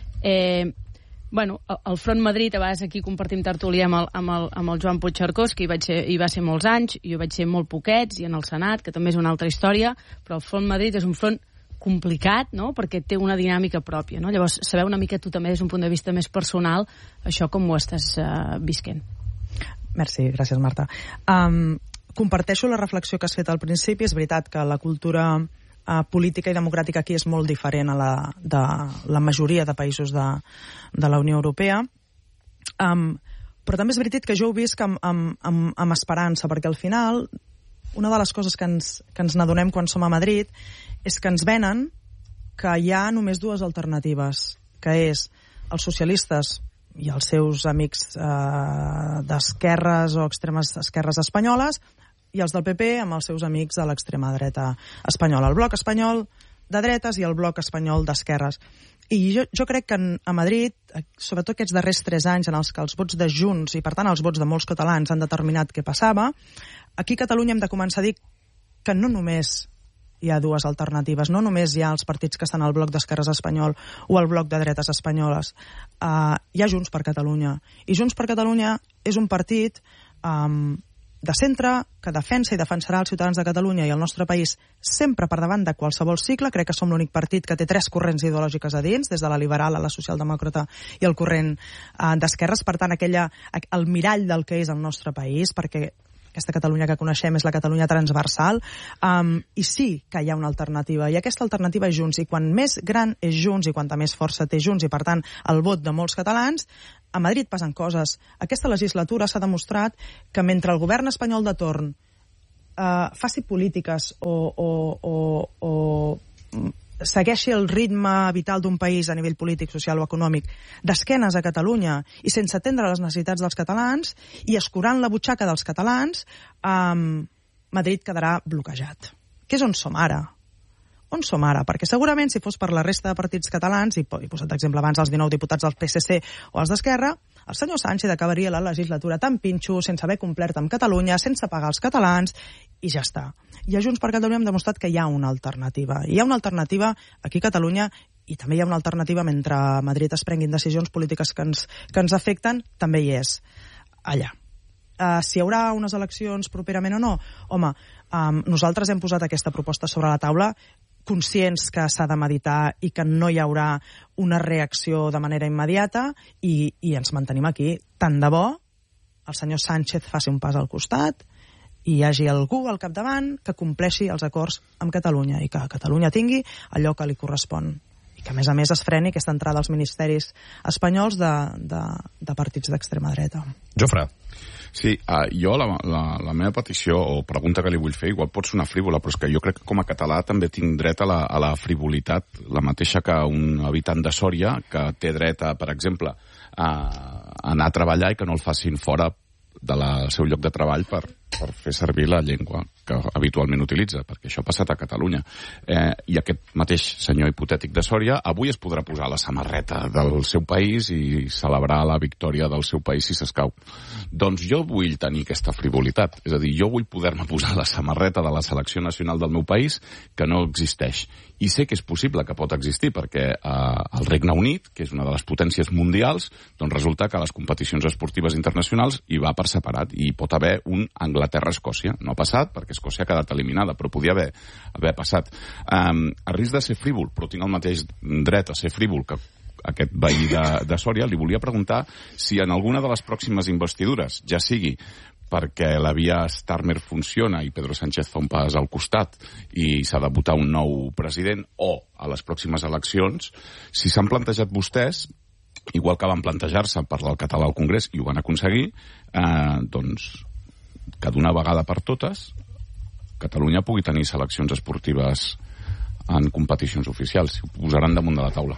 eh, bueno, el Front Madrid, a vegades aquí compartim tertúlia amb el, amb el, amb el Joan Puigcercós, que hi, vaig ser, hi va ser molts anys, jo vaig ser molt poquets, i en el Senat, que també és una altra història, però el Front Madrid és un front complicat, no?, perquè té una dinàmica pròpia, no? Llavors, saber una mica tu també des d'un punt de vista més personal, això com ho estàs uh, visquent. Merci, gràcies, Marta. Um, comparteixo la reflexió que has fet al principi. És veritat que la cultura uh, política i democràtica aquí és molt diferent a la de la majoria de països de, de la Unió Europea. Um, però també és veritat que jo ho visc amb, amb, amb, amb esperança, perquè al final una de les coses que ens, que ens n'adonem quan som a Madrid és que ens venen que hi ha només dues alternatives, que és els socialistes i els seus amics eh, d'esquerres o extremes esquerres espanyoles, i els del P P amb els seus amics de l'extrema dreta espanyola. El bloc espanyol de dretes i el bloc espanyol d'esquerres. I jo, jo crec que en, a Madrid, sobretot aquests darrers tres anys en els que els vots de Junts i, per tant, els vots de molts catalans han determinat què passava, aquí a Catalunya hem de començar a dir que no només hi ha dues alternatives. No només hi ha els partits que estan al bloc d'esquerres espanyol o al bloc de dretes espanyoles. Uh, hi ha Junts per Catalunya. I Junts per Catalunya és un partit um, de centre que defensa i defensarà els ciutadans de Catalunya i el nostre país sempre per davant de qualsevol cicle. Crec que som l'únic partit que té tres corrents ideològiques a dins, des de la liberal a la socialdemòcrata i el corrent uh, d'esquerres. Per tant, aquella, el mirall del que és el nostre país, perquè aquesta Catalunya que coneixem és la Catalunya transversal, um, i sí que hi ha una alternativa, i aquesta alternativa és Junts, i quan més gran és Junts i quanta més força té Junts, i per tant el vot de molts catalans, a Madrid passen coses. Aquesta legislatura s'ha demostrat que mentre el govern espanyol de torn uh, faci polítiques o, o, o, o segueixi el ritme vital d'un país a nivell polític, social o econòmic d'esquenes a Catalunya i sense atendre les necessitats dels catalans i escurant la butxaca dels catalans, um, Madrid quedarà bloquejat. Que és on som ara? On som ara? Perquè segurament si fos per la resta de partits catalans, i he posat d'exemple abans els dinou diputats del P S C o els d'Esquerra, el senyor Sánchez acabaria la legislatura tan pinxo, sense haver complert amb Catalunya, sense pagar els catalans, i ja està. I a Junts per Catalunya hem demostrat que hi ha una alternativa. Hi ha una alternativa aquí a Catalunya i també hi ha una alternativa mentre a Madrid es prenguin decisions polítiques que ens, que ens afecten, també hi és allà. Uh, si hi haurà unes eleccions properament o no? Home, um, nosaltres hem posat aquesta proposta sobre la taula conscients que s'ha de meditar i que no hi haurà una reacció de manera immediata i, i ens mantenim aquí. Tant de bo el senyor Sánchez faci un pas al costat i hi hagi algú al capdavant que compleixi els acords amb Catalunya i que Catalunya tingui allò que li correspon. I que, a més a més, es freni aquesta entrada als ministeris espanyols de, de, de partits d'extrema dreta. Jofre. Sí, uh, jo la, la, la meva petició o pregunta que li vull fer igual pot sonar frívola, però és que jo crec que com a català també tinc dret a la, a la frivolitat, la mateixa que un habitant de Sòria que té dret a, per exemple, a anar a treballar i que no el facin fora del seu lloc de treball per, per fer servir la llengua que habitualment utilitza, perquè això ha passat a Catalunya. Eh, I aquest mateix senyor hipotètic de Sòria avui es podrà posar la samarreta del seu país i celebrar la victòria del seu país si s'escau. Doncs jo vull tenir aquesta frivolitat, és a dir, jo vull poder-me posar la samarreta de la selecció nacional del meu país que no existeix. I sé que és possible que pot existir, perquè eh, el Regne Unit, que és una de les potències mundials, doncs resulta que a les competicions esportives internacionals hi va per separat i pot haver un Anglaterra-Escòcia. No ha passat perquè Escòcia ha quedat eliminada, però podia haver, haver passat. Um, a risc de ser frívol, però tinc el mateix dret a ser frívol que aquest veí de, de Sòria, li volia preguntar si en alguna de les pròximes investidures, ja sigui perquè la via Starmer funciona i Pedro Sánchez fa un pas al costat i s'ha de votar un nou president, o a les pròximes eleccions, si s'han plantejat vostès, igual que van plantejar-se parlar el català al Congrés i ho van aconseguir, eh, doncs que d'una vegada per totes Catalunya pugui tenir seleccions esportives en competicions oficials. Ho posaran damunt de la taula.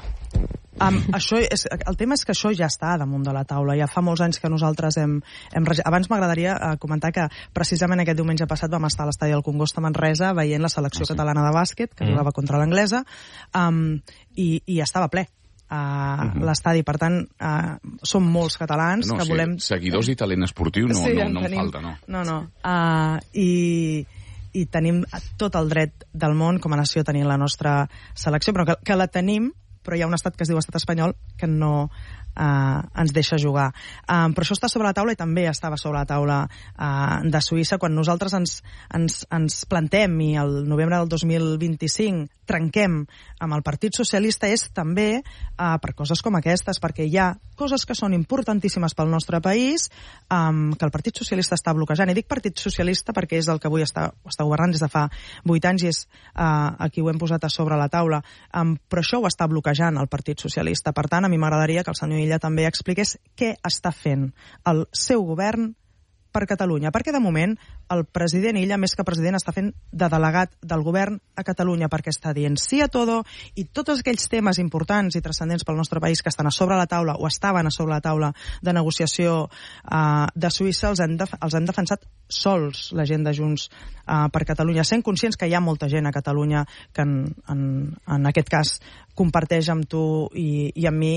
Um, això és, el tema és que això ja està damunt de la taula. Ja fa molts anys que nosaltres hem... hem abans m'agradaria uh, comentar que precisament aquest diumenge passat vam estar a l'estadi del Congost a Manresa veient la selecció ah, sí. catalana de bàsquet, que mm. jugava contra l'anglesa, um, i, i estava ple a uh, uh-huh. l'estadi. Per tant, uh, som molts catalans no, que sí, volem... Seguidors i talent esportiu no, sí, no, no tenim... en falta, no. No, no. Uh, i, I tenim tot el dret del món com a nació a tenir la nostra selecció, però que, que la tenim, però hi ha un estat que es diu estat espanyol que no eh, ens deixa jugar. Um, però això està sobre la taula i també estava sobre la taula uh, de Suïssa. Quan nosaltres ens, ens, ens plantem i el novembre del dos mil vint-i-cinc trenquem amb el Partit Socialista és també uh, per coses com aquestes, perquè hi ha coses que són importantíssimes pel nostre país um, que el Partit Socialista està bloquejant. I dic Partit Socialista perquè és el que avui està, està governant des de fa vuit anys i és uh, aquí ho hem posat a sobre la taula. Um, però això ho està bloquejant el Partit Socialista. Per tant, a mi m'agradaria que el senyor Illa també expliqués què està fent el seu govern per Catalunya, perquè de moment el president Illa, més que president, està fent de delegat del govern a Catalunya, perquè està dient sí a todo i tots aquells temes importants i transcendents pel nostre país que estan a sobre la taula o estaven a sobre la taula de negociació uh, de Suïssa els han, de, els han defensat sols la gent de Junts uh, per Catalunya, sent conscients que hi ha molta gent a Catalunya que en, en, en aquest cas comparteix amb tu i, i amb mi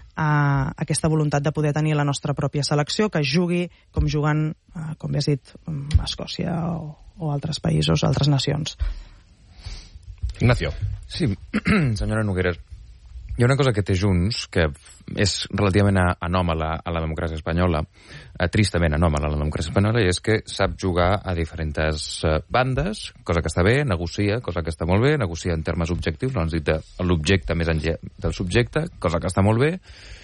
Uh, aquesta voluntat de poder tenir la nostra pròpia selecció, que jugui com juguen, uh, com bé has dit, a Escòcia o, o altres països, altres nacions. Ignacio. Sí, senyora Nogueras, hi ha una cosa que té Junts, que és relativament anòmala a la democràcia espanyola, eh, tristament anòmala a la democràcia espanyola, i és que sap jugar a diferents eh, bandes, cosa que està bé, negocia, cosa que està molt bé, negocia en termes objectius, no ens dit de l'objecte més enllà del subjecte, cosa que està molt bé,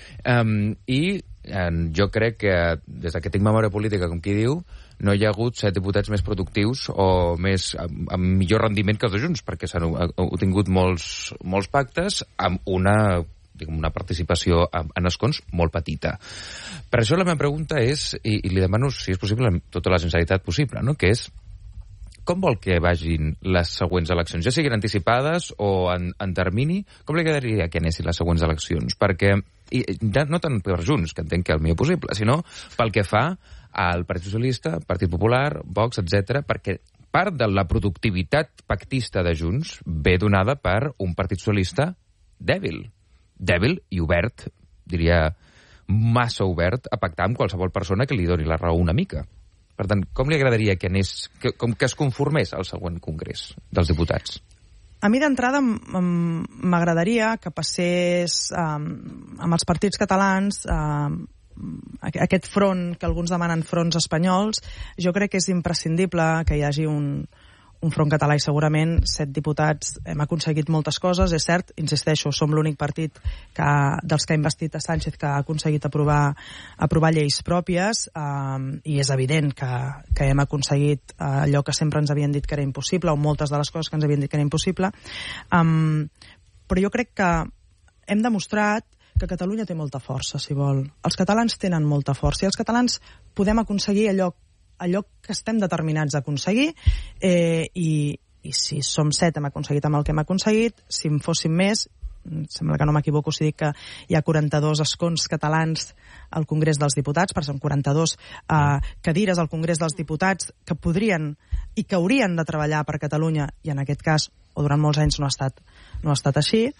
um, i eh, jo crec que des que tinc memòria política, com qui diu, no hi ha hagut set diputats més productius o més, amb, amb millor rendiment que els de Junts, perquè s'han obtingut molts, molts pactes amb una, diguem, una participació en escons molt petita. Per això la meva pregunta és, i, i li demano si és possible amb tota la sinceritat possible, no? Que és, com vol que vagin les següents eleccions? Ja siguin anticipades o en, en termini, com li quedaria que anessin les següents eleccions? Perquè, i, no tant per Junts, que entenc que el millor possible, sinó pel que fa al Partit Socialista, Partit Popular, Vox, etcètera, perquè part de la productivitat pactista de Junts ve donada per un Partit Socialista dèbil. Dèbil i obert, diria massa obert, a pactar amb qualsevol persona que li doni la raó una mica. Per tant, com li agradaria que anés, que, com que es conformés al següent congrés dels diputats? A mi d'entrada m'agradaria que passés um, amb els partits catalans um, aquest front, que alguns demanen fronts espanyols. Jo crec que és imprescindible que hi hagi un, un front català i segurament set diputats hem aconseguit moltes coses, és cert, insisteixo, som l'únic partit que, dels que ha investit a Sánchez que ha aconseguit aprovar, aprovar lleis pròpies um, i és evident que, que hem aconseguit uh, allò que sempre ens havien dit que era impossible, o moltes de les coses que ens havien dit que era impossible, um, però jo crec que hem demostrat que Catalunya té molta força, si vol. Els catalans tenen molta força i els catalans podem aconseguir allò, allò que estem determinats a aconseguir eh, i, i si som set hem aconseguit amb el que hem aconseguit, si en fóssim més, sembla que no m'equivoco si dic que hi ha quaranta-dos escons catalans al Congrés dels Diputats, però són quaranta-dos eh, cadires al Congrés dels Diputats que podrien i que haurien de treballar per Catalunya, i en aquest cas, o durant molts anys no ha estat, no ha estat així.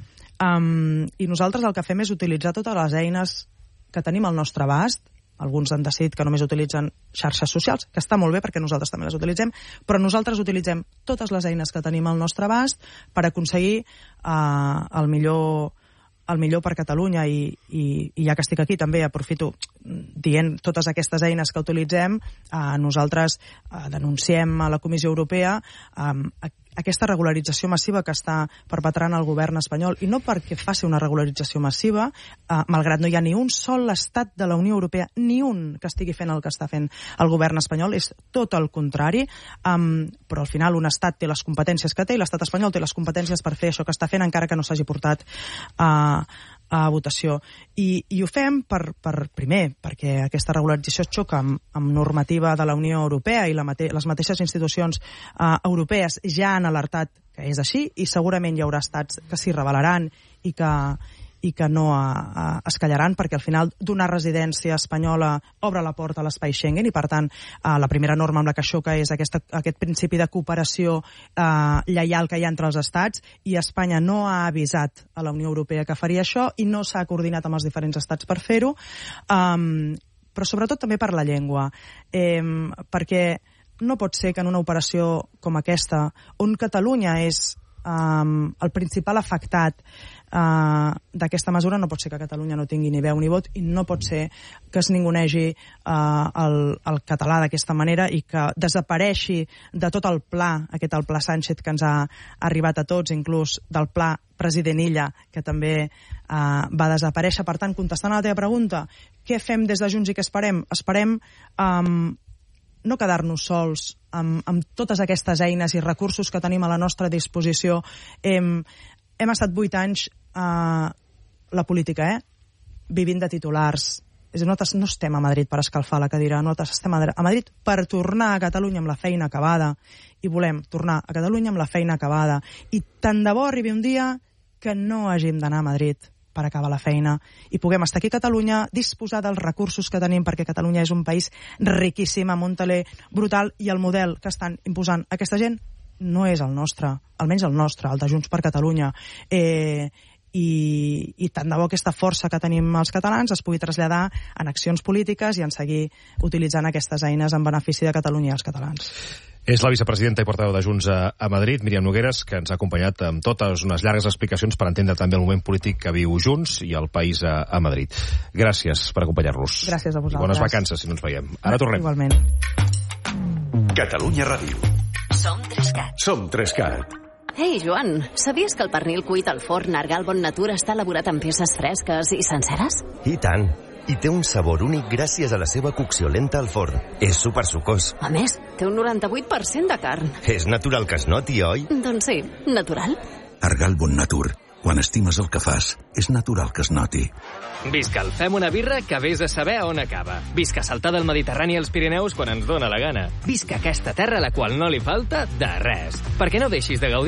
Um, i nosaltres el que fem és utilitzar totes les eines que tenim al nostre abast. Alguns han decidit que només utilitzen xarxes socials, que està molt bé perquè nosaltres també les utilitzem, però nosaltres utilitzem totes les eines que tenim al nostre abast per aconseguir uh, el millor el millor per Catalunya i, i, i ja que estic aquí també aprofito dient totes aquestes eines que utilitzem, eh, nosaltres eh, denunciem a la Comissió Europea eh, aquesta regularització massiva que està perpetrant el govern espanyol, i no perquè faci una regularització massiva, eh, malgrat no hi ha ni un sol estat de la Unió Europea, ni un que estigui fent el que està fent el govern espanyol, és tot el contrari, um, però al final un estat té les competències que té i l'estat espanyol té les competències per fer això que està fent encara que no s'hagi portat a uh, a votació. I, i ho fem per, per, primer, perquè aquesta regularització xoca amb, amb normativa de la Unió Europea i la mate les mateixes institucions uh, europees ja han alertat que és així, i segurament hi haurà estats que s'hi rebel·laran i que, i que no a, a, es callaran, perquè al final donar residència espanyola obre la porta a l'espai Schengen i per tant uh, la primera norma amb la que xoca és aquesta, aquest principi de cooperació uh, lleial que hi ha entre els estats, i Espanya no ha avisat a la Unió Europea que faria això i no s'ha coordinat amb els diferents estats per fer-ho, um, però sobretot també per la llengua, eh, perquè no pot ser que en una operació com aquesta, on Catalunya és um, el principal afectat Uh, d'aquesta mesura, no pot ser que Catalunya no tingui ni veu ni vot, i no pot ser que es ningunegi uh, el, el català d'aquesta manera i que desapareixi de tot el pla, aquest el pla Sánchez que ens ha arribat a tots, inclús del pla president Illa, que també uh, va desaparèixer. Per tant, contestant a la teva pregunta, què fem des de Junts i què esperem? Esperem um, no quedar-nos sols amb, amb totes aquestes eines i recursos que tenim a la nostra disposició. Hem, hem estat vuit anys Uh, la política, eh? vivint de titulars. És a dir, nosaltres no estem a Madrid per escalfar la cadira, nosaltres estem a Madrid per tornar a Catalunya amb la feina acabada, i volem tornar a Catalunya amb la feina acabada, i tant de bo arribi un dia que no hàgim d'anar a Madrid per acabar la feina i puguem estar aquí a Catalunya, disposar dels recursos que tenim, perquè Catalunya és un país riquíssim, amb un talent brutal, i el model que estan imposant aquesta gent no és el nostre, almenys el nostre, el de Junts per Catalunya. Eh, i, i tant de bo aquesta força que tenim els catalans es pugui traslladar en accions polítiques i en seguir utilitzant aquestes eines en benefici de Catalunya i els catalans. És la vicepresidenta i portaveu de Junts a, a Madrid, Míriam Nogueras, que ens ha acompanyat amb totes unes llargues explicacions per entendre també el moment polític que viu Junts i el país a, a Madrid. Gràcies per acompanyar-nos. Gràcies a vosaltres. I bones vacances, si no ens veiem. Ara tornem. Igualment. Catalunya Ràdio. Som Trescat. Som Trescat. Ei, Joan, sabies que el pernil cuit al forn Argal Bon Natura està elaborat amb peces fresques i senceres? I tant. I té un sabor únic gràcies a la seva cocció lenta al forn. És supersucós. A més, té un noranta-vuit per cent de carn. És natural que es noti, oi? Doncs sí, natural. Argal Bon Natur. Quan estimes el que fas, és natural que es noti. Visca el Fem una birra que vés a saber on acaba. Visca saltar del Mediterrani als Pirineus quan ens dóna la gana. Visca aquesta terra a la qual no li falta de res. Perquè no deixis de gaudir